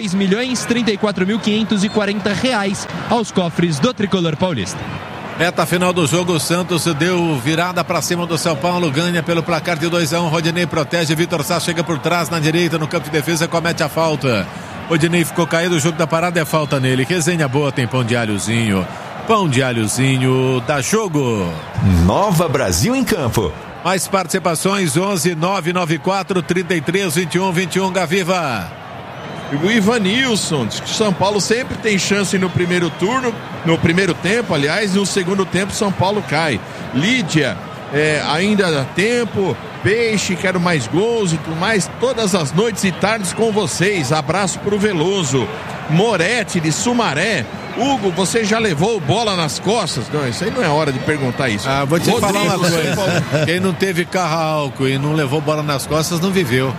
S5: R$2.034.540 aos cofres do tricolor paulista.
S1: Meta final do jogo, o Santos deu virada para cima do São Paulo, ganha pelo placar de 2-1. Rodinei protege, Vitor Sá chega por trás na direita, no campo de defesa, comete a falta. Rodinei ficou caído, o jogo da parada é falta nele. Resenha boa, tem pão de alhozinho. Pão de alhozinho, dá jogo.
S10: Nova Brasil em campo.
S1: Mais participações, 11-994-33-21-21, Gaviva.
S7: O Ivanilson diz que São Paulo sempre tem chance no primeiro turno, no primeiro tempo, aliás, e no segundo tempo São Paulo cai. Lídia, ainda dá tempo. Peixe, quero mais gols e tudo mais, todas as noites e tardes com vocês. Abraço pro Veloso. Moretti de Sumaré. Hugo, você já levou bola nas costas? Não, isso aí não é hora de perguntar isso.
S1: Vou te falar uma coisa. Quem não teve carro álcool e não levou bola nas costas não viveu.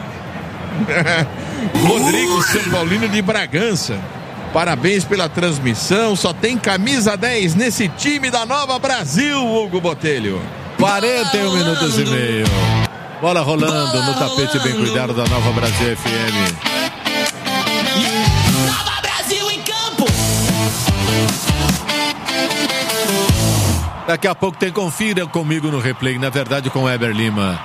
S7: Rodrigo São Paulino de Bragança. Parabéns pela transmissão. Só tem camisa 10 nesse time da Nova Brasil, Hugo Botelho.
S1: 41 minutos e meio. Bola rolando no tapete bem cuidado da Nova Brasil FM.
S4: Nova Brasil em campo.
S1: Daqui a pouco tem Confira comigo no replay, na verdade com o Eber Lima.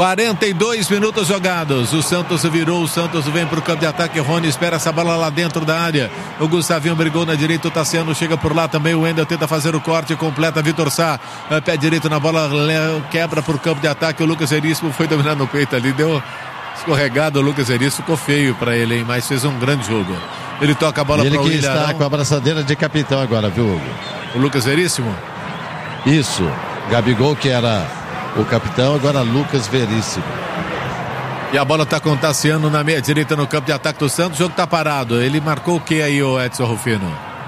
S1: 42 minutos jogados, o Santos virou, o Santos vem para o campo de ataque, Rony espera essa bola lá dentro da área, o Gustavinho brigou na direita, o Tassiano chega por lá também, o Wendel tenta fazer o corte, completa, Vitor Sá, pé direito na bola, quebra para o campo de ataque, o Lucas Veríssimo foi dominar no peito ali, deu escorregado, o Lucas Veríssimo ficou feio para ele, hein, mas fez um grande jogo. Ele toca a bola para o Willian.
S2: Ele que está com a abraçadeira de capitão agora, viu, Hugo?
S1: O Lucas Veríssimo?
S2: Isso, Gabigol que era o capitão, agora Lucas Veríssimo.
S1: E a bola está com o Tassiano na meia direita no campo de ataque do Santos. O jogo está parado. Ele marcou o que aí, o Edson Rufino?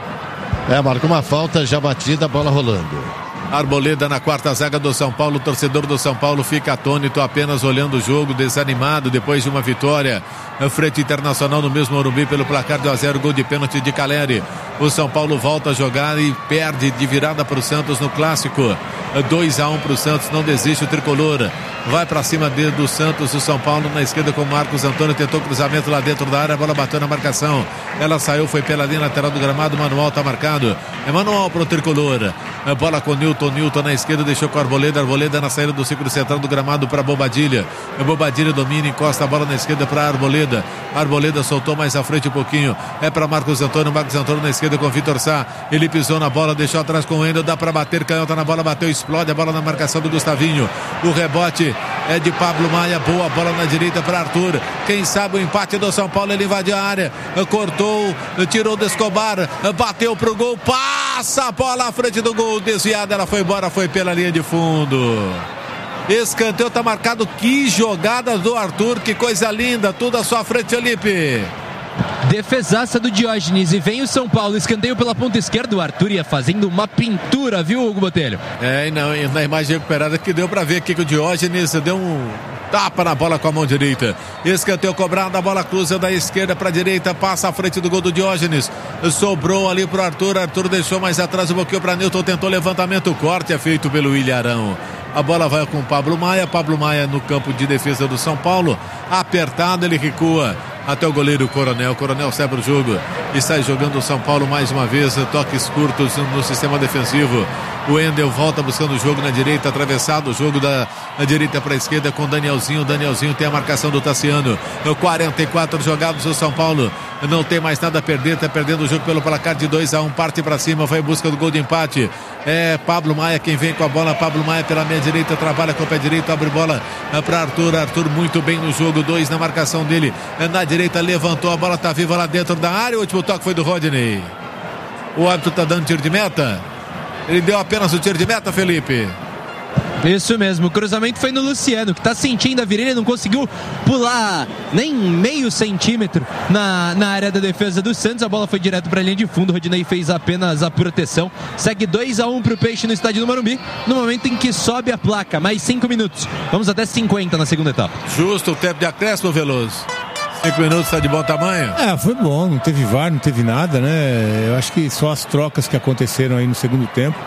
S2: Marcou uma falta já batida, a bola rolando.
S1: Arboleda na quarta zaga do São Paulo. O torcedor do São Paulo fica atônito, apenas olhando o jogo, desanimado depois de uma vitória frente Internacional no mesmo Morumbi pelo placar de 1-0, gol de pênalti de Caleri. O São Paulo volta a jogar e perde de virada para o Santos no clássico. 2-1 para o Santos, não desiste o tricolor. Vai para cima do Santos, o São Paulo na esquerda com Marcos Antônio, tentou cruzamento lá dentro da área, a bola bateu na marcação. Ela saiu, foi pela linha lateral do gramado, Manuel está marcado. É manual para o tricolor. A bola com Newton na esquerda, deixou com Arboleda na saída do círculo central do gramado para Bobadilha. Bobadilha domina, encosta a bola na esquerda para Arboleda. Arboleda soltou mais à frente um pouquinho. É para Marcos Antônio na esquerda com Vitor Sá. Ele pisou na bola, deixou atrás com o Wendel, dá para bater, canhota na bola, bateu, explode a bola na marcação do Gustavinho. O rebote é de Pablo Maia, boa bola na direita para Arthur. Quem sabe o empate do São Paulo, ele invadiu a área, cortou, tirou do Escobar, bateu pro gol, passa a bola à frente do gol, desviada, ela foi embora, foi pela linha de fundo. Escanteio tá marcado, que jogada do Arthur, que coisa linda, tudo à sua frente, Felipe.
S5: Defesaça do Diógenes e vem o São Paulo, escanteio pela ponta esquerda, o Arthur ia fazendo uma pintura, viu, Hugo Botelho?
S1: E na imagem recuperada que deu pra ver aqui que o Diógenes deu um tapa na bola com a mão direita. Escanteio cobrado, a bola cruza da esquerda pra direita, passa à frente do gol do Diógenes, sobrou ali pro Arthur, Arthur deixou mais atrás, um pouquinho pra Newton, tentou levantamento, o corte é feito pelo Ilharão. A bola vai com o Pablo Maia no campo de defesa do São Paulo, apertado, ele recua até o goleiro Coronel sai pro jogo e sai jogando o São Paulo mais uma vez, toques curtos no sistema defensivo. O Wendel volta buscando o jogo na direita, atravessado o jogo da direita para a esquerda com Danielzinho tem a marcação do Tassiano. 44 jogados, o São Paulo não tem mais nada a perder, está perdendo o jogo pelo placar de 2-1, parte para cima, vai em busca do gol de empate. É Pablo Maia quem vem com a bola, Pablo Maia pela meia direita, trabalha com o pé direito, abre bola para Arthur muito bem no jogo, 2 na marcação dele, na direita levantou, a bola está viva lá dentro da área, o último toque foi do Rodinei. O árbitro está dando tiro de meta? Ele deu apenas o tiro de meta, Felipe?
S5: Isso mesmo, o cruzamento foi no Luciano, que tá sentindo a virilha, não conseguiu pular nem meio centímetro na área da defesa do Santos. A bola foi direto para a linha de fundo, o Rodinei fez apenas a proteção. Segue 2-1 pro Peixe no estádio do Morumbi, no momento em que sobe a placa. Mais 5 minutos, vamos até 50 na segunda etapa.
S1: Justo o tempo de acréscimo, Veloso. 5 minutos, tá de bom tamanho?
S3: Foi bom, não teve VAR, não teve nada, né? Eu acho que só as trocas que aconteceram aí no segundo tempo.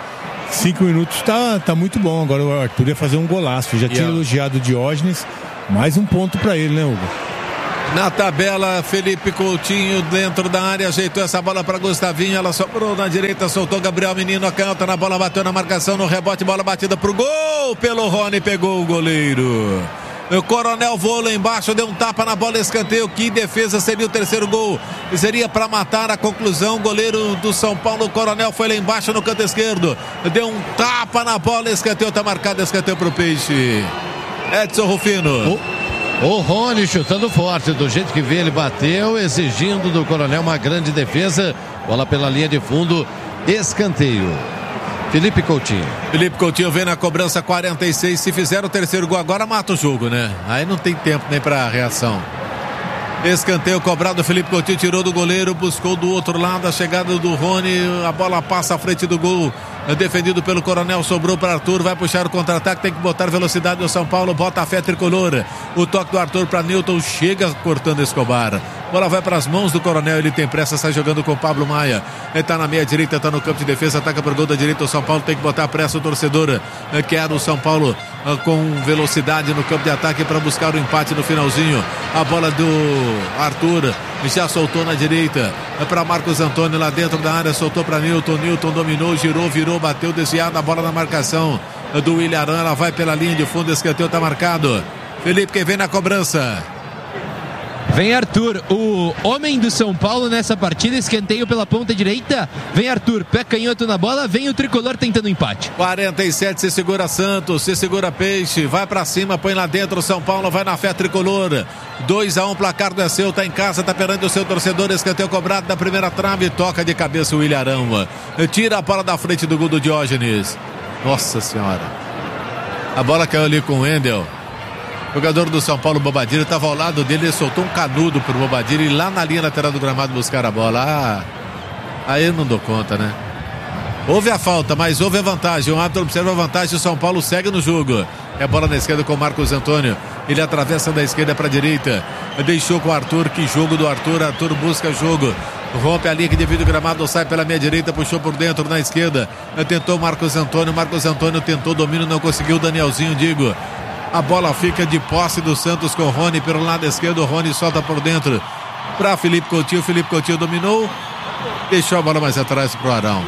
S3: 5 minutos tá muito bom. Agora o Arthur ia fazer um golaço. Já tinha elogiado o Diógenes. Mais um ponto pra ele, né, Hugo?
S1: Na tabela, Felipe Coutinho dentro da área, ajeitou essa bola para Gustavinho, ela sobrou na direita, soltou Gabriel Menino, a canhota na bola, bateu na marcação, no rebote, bola batida pro gol, pelo Rony, pegou o goleiro. O Coronel voou lá embaixo, deu um tapa na bola, escanteio. Que defesa, seria o terceiro gol. Seria para matar a conclusão. O goleiro do São Paulo, o Coronel, foi lá embaixo no canto esquerdo. Deu um tapa na bola, escanteio, tá marcado, escanteio pro Peixe. Edson Rufino.
S2: O Rony chutando forte, do jeito que veio, ele bateu, exigindo do Coronel uma grande defesa. Bola pela linha de fundo, escanteio. Felipe Coutinho
S1: vem na cobrança 46. Se fizer o terceiro gol agora, mata o jogo, né? Aí não tem tempo nem pra reação. Escanteio cobrado, Felipe Coutinho tirou do goleiro, buscou do outro lado a chegada do Rony, a bola passa à frente do gol, defendido pelo Coronel, sobrou para Arthur, vai puxar o contra-ataque, tem que botar velocidade no São Paulo, bota a fé tricolor, o toque do Arthur para Newton, chega cortando Escobar, bola vai para as mãos do Coronel, ele tem pressa, sai jogando com o Pablo Maia, ele tá na meia direita, tá no campo de defesa, ataca por gol da direita, o São Paulo tem que botar a pressa, o torcedor quer o São Paulo com velocidade no campo de ataque para buscar o empate no finalzinho. A bola do Arthur já soltou na direita para Marcos Antônio lá dentro da área, soltou para Newton dominou, girou, virou, bateu desviado, a bola na marcação do William Arão, ela vai pela linha de fundo, escanteio tá marcado. Felipe, quem vem na cobrança?
S5: Vem Arthur, o homem do São Paulo nessa partida, escanteio pela ponta direita, vem Arthur, pé canhoto na bola, vem o tricolor tentando empate.
S1: 47, se segura Santos, se segura Peixe, vai pra cima, põe lá dentro, São Paulo vai na fé tricolor, 2-1, placar do seu, tá em casa, tá perante o seu torcedor, escanteio cobrado da primeira trave, toca de cabeça o William Arão, tira a bola da frente do gol do Diógenes, nossa senhora, a bola caiu ali com o Wendel. O jogador do São Paulo, Bobadilla, estava ao lado dele, ele soltou um canudo pro Bobadilla e lá na linha lateral do gramado buscar a bola. Aí eu não dou conta, né? Houve a falta, mas houve a vantagem. O árbitro observa a vantagem, o São Paulo segue no jogo. É bola na esquerda com o Marcos Antônio. Ele atravessa da esquerda para a direita. Deixou com o Arthur, que jogo do Arthur. Arthur busca jogo. Rompe a linha que devido ao gramado, sai pela meia direita, puxou por dentro na esquerda. Tentou o Marcos Antônio tentou domínio, não conseguiu. O Danielzinho, a bola fica de posse do Santos com o Rony pelo lado esquerdo. O Rony solta por dentro para Felipe Coutinho. Felipe Coutinho dominou, deixou a bola mais atrás para o Arão.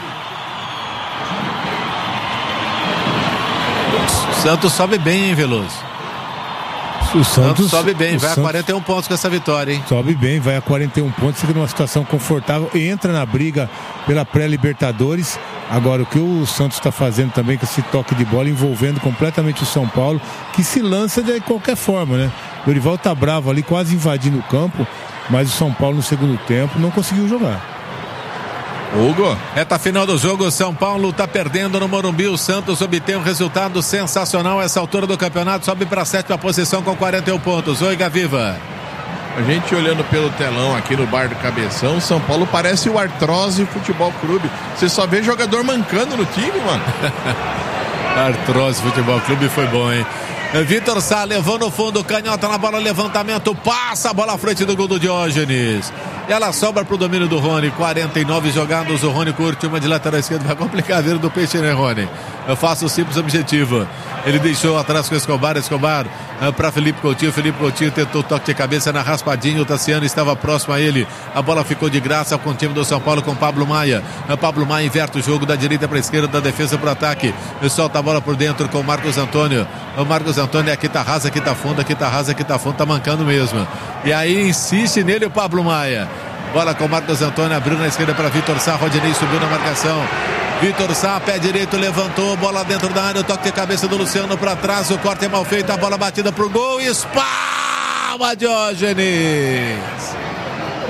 S1: O Santos sobe bem, hein, Veloso?
S3: O Santos
S1: sobe bem, vai a 41 pontos com essa vitória, hein?
S3: Sobe bem, vai a 41 pontos, fica numa situação confortável, entra na briga pela pré-Libertadores. Agora, o que o Santos está fazendo também com esse toque de bola, envolvendo completamente o São Paulo, que se lança de qualquer forma, né? O Dorival tá bravo ali, quase invadindo o campo, mas o São Paulo no segundo tempo não conseguiu jogar.
S1: Hugo. Reta final do jogo, o São Paulo tá perdendo no Morumbi, o Santos obtém um resultado sensacional a essa altura do campeonato, sobe para a 7ª posição com 41 pontos. Oi, Gaviva.
S7: A gente olhando pelo telão aqui no Bar do Cabeção, São Paulo parece o Artrose Futebol Clube. Você só vê jogador mancando no time, mano.
S1: Artrose Futebol Clube foi bom, hein? Vitor Sá levou no fundo, canhota na bola, levantamento, passa a bola à frente do gol do Diógenes. E ela sobra pro domínio do Rony, 49 jogados, o Rony curte uma de lateral esquerda, vai complicar a vida do Peixe, né, Rony? Eu faço o simples objetivo. Ele deixou atrás com Escobar para Felipe Coutinho tentou toque de cabeça na raspadinha, o Tassiano estava próximo a ele, a bola ficou de graça com o time do São Paulo, com Pablo Maia. Pablo Maia inverte o jogo da direita para a esquerda, da defesa para o ataque, solta a bola por dentro com o Marcos Antônio. O Marcos Antônio aqui tá rasa, aqui tá fundo, tá mancando mesmo. E aí insiste nele o Pablo Maia. Bola com o Marcos Antônio, abriu na esquerda para Vitor Sá, Rodinei subiu na marcação. Vitor Sá, pé direito, levantou, bola dentro da área, o toque de cabeça do Luciano para trás, o corte é mal feito, a bola batida pro gol, espalma Diógenes.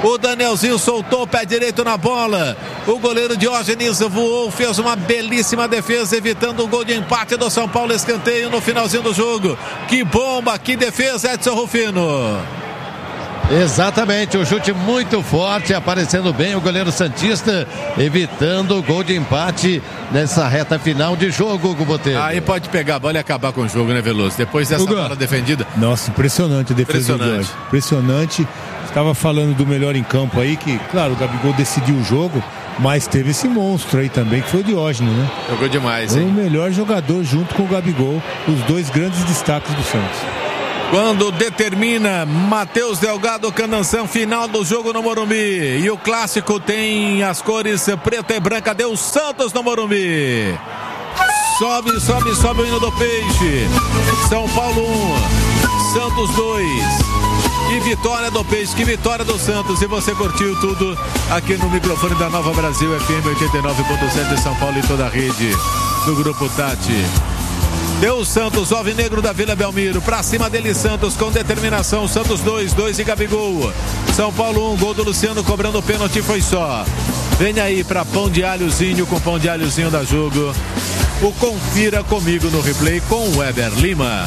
S1: O Danielzinho soltou o pé direito na bola. O goleiro Diógenes voou, fez uma belíssima defesa, evitando o gol de empate do São Paulo. Escanteio no finalzinho do jogo. Que bomba, que defesa, Edson Rufino.
S2: Exatamente, um chute muito forte, aparecendo bem o goleiro santista, evitando o gol de empate nessa reta final de jogo, Guboteiro.
S1: Aí pode pegar a bola e acabar com o jogo, né, Veloso? Depois dessa bola defendida.
S3: Nossa, impressionante a defesa do Jorge. Impressionante. Estava falando do melhor em campo aí, que, claro, o Gabigol decidiu o jogo, mas teve esse monstro aí também, que foi o Diógenes, né?
S1: Jogou demais, hein?
S3: Foi o melhor jogador junto com o Gabigol, os dois grandes destaques do Santos.
S1: Quando determina Matheus Delgado Cananção, final do jogo no Morumbi. E o clássico tem as cores preta e branca. Deu Santos no Morumbi. Sobe, sobe, sobe o hino do Peixe. São Paulo 1, Santos 2. E vitória do Peixe, que vitória do Santos. E você curtiu tudo aqui no microfone da Nova Brasil FM 89.7 de São Paulo e toda a rede do Grupo Tati. Deu Santos, alvinegro da Vila Belmiro, pra cima dele Santos com determinação. Santos 2 e Gabigol. São Paulo 1, gol do Luciano cobrando o pênalti, foi só. Vem aí pra Pão de Alhozinho, com Pão de Alhozinho da Jogo. O Confira Comigo no replay com o Weber Lima.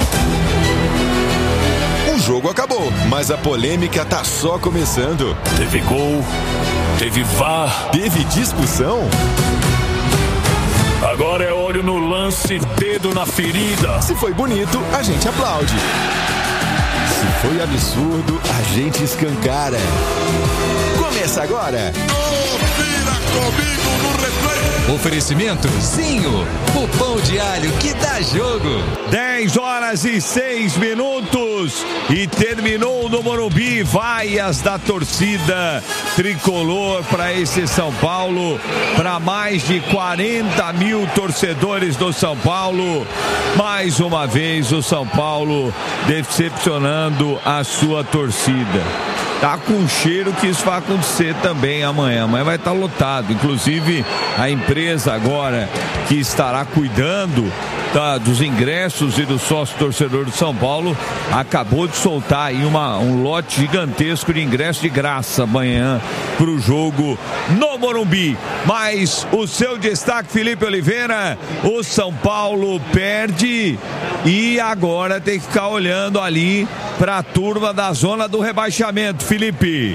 S10: O jogo acabou, mas a polêmica tá só começando.
S11: Teve gol, teve VAR,
S10: teve discussão.
S11: Agora é olho no lance, dedo na ferida.
S10: Se foi bonito, a gente aplaude. Se foi absurdo, a gente escancara. Começa agora.
S12: Confira comigo no replay.
S13: Oferecimento Zinho, o pão de alho que dá jogo.
S6: 10h06 e terminou no Morumbi. Vaias da torcida tricolor para esse São Paulo, para mais de 40 mil torcedores do São Paulo. Mais uma vez o São Paulo decepcionando a sua torcida. Tá com cheiro que isso vai acontecer também amanhã. Amanhã vai estar lotado. Inclusive, a empresa agora que estará cuidando dos ingressos e do sócio torcedor do São Paulo acabou de soltar aí um lote gigantesco de ingresso de graça amanhã para o jogo no Morumbi. Mas o seu destaque, Felipe Oliveira, o São Paulo perde e agora tem que ficar olhando ali para a turma da zona do rebaixamento, Felipe.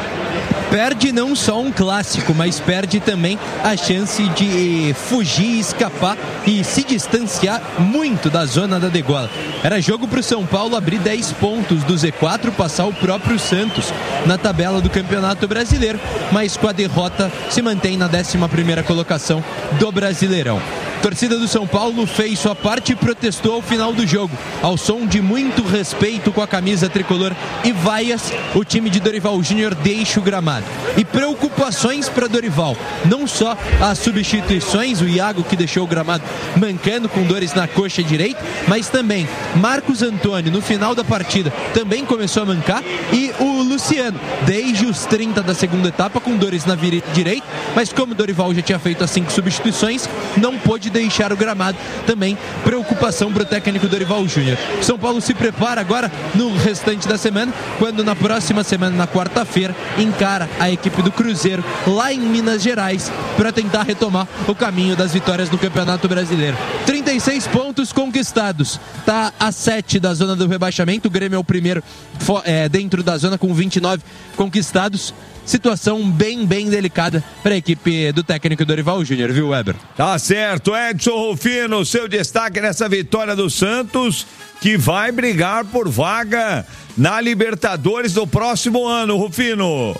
S5: Perde não só um clássico, mas perde também a chance de fugir, escapar e se distanciar muito da zona da degola. Era jogo para o São Paulo abrir 10 pontos do Z4, passar o próprio Santos na tabela do Campeonato Brasileiro, mas com a derrota se mantém na 11ª colocação do Brasileirão. A torcida do São Paulo fez sua parte e protestou ao final do jogo. Ao som de muito respeito com a camisa tricolor e vaias, o time de Dorival Júnior deixa o gramado. E preocupações para Dorival. Não só as substituições, o Iago que deixou o gramado mancando com dores na coxa direita, mas também Marcos Antônio no final da partida também começou a mancar, e o Luciano desde os 30 da segunda etapa com dores na virilha direita, mas como Dorival já tinha feito as 5 substituições, não pôde deixar o gramado. Também preocupação para o técnico Dorival Júnior. São Paulo se prepara agora no restante da semana, quando na próxima semana, na quarta-feira, encara a equipe do Cruzeiro lá em Minas Gerais para tentar retomar o caminho das vitórias no Campeonato Brasileiro. 36 pontos conquistados, tá a 7 da zona do rebaixamento. O Grêmio é o primeiro dentro da zona com 29 conquistados. Situação bem delicada para a equipe do técnico Dorival Júnior, viu, Weber?
S6: Tá certo, Edson Rufino, seu destaque nessa vitória do Santos, que vai brigar por vaga na Libertadores do próximo ano, Rufino.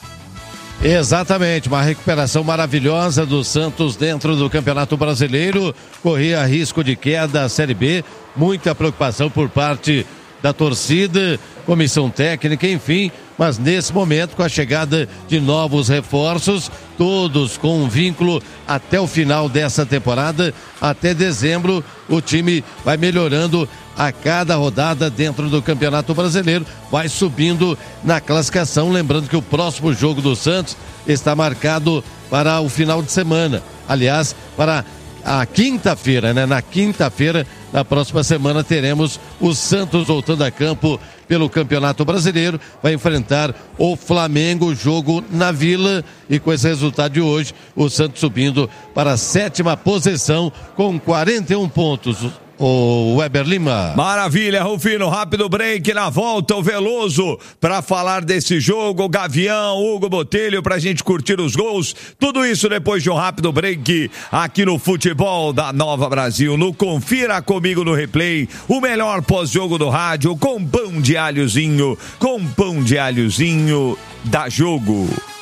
S2: Exatamente, uma recuperação maravilhosa do Santos dentro do Campeonato Brasileiro, corria risco de queda à Série B, muita preocupação por parte da torcida, comissão técnica, enfim, mas nesse momento, com a chegada de novos reforços, todos com um vínculo até o final dessa temporada, até dezembro, o time vai melhorando a cada rodada dentro do Campeonato Brasileiro, vai subindo na classificação, lembrando que o próximo jogo do Santos está marcado para o final de semana, aliás, para a quinta-feira, né? Na quinta-feira Na próxima semana teremos o Santos voltando a campo pelo Campeonato Brasileiro, vai enfrentar o Flamengo, jogo na Vila, e com esse resultado de hoje, o Santos subindo para a 7ª posição com 41 pontos. O Weber Lima.
S6: Maravilha, Rufino, rápido break, na volta o Veloso para falar desse jogo, o Gavião, Hugo Botelho pra gente curtir os gols, tudo isso depois de um rápido break aqui no Futebol da Nova Brasil, no Confira Comigo no Replay, o melhor pós-jogo do rádio com pão de alhozinho da Jogo.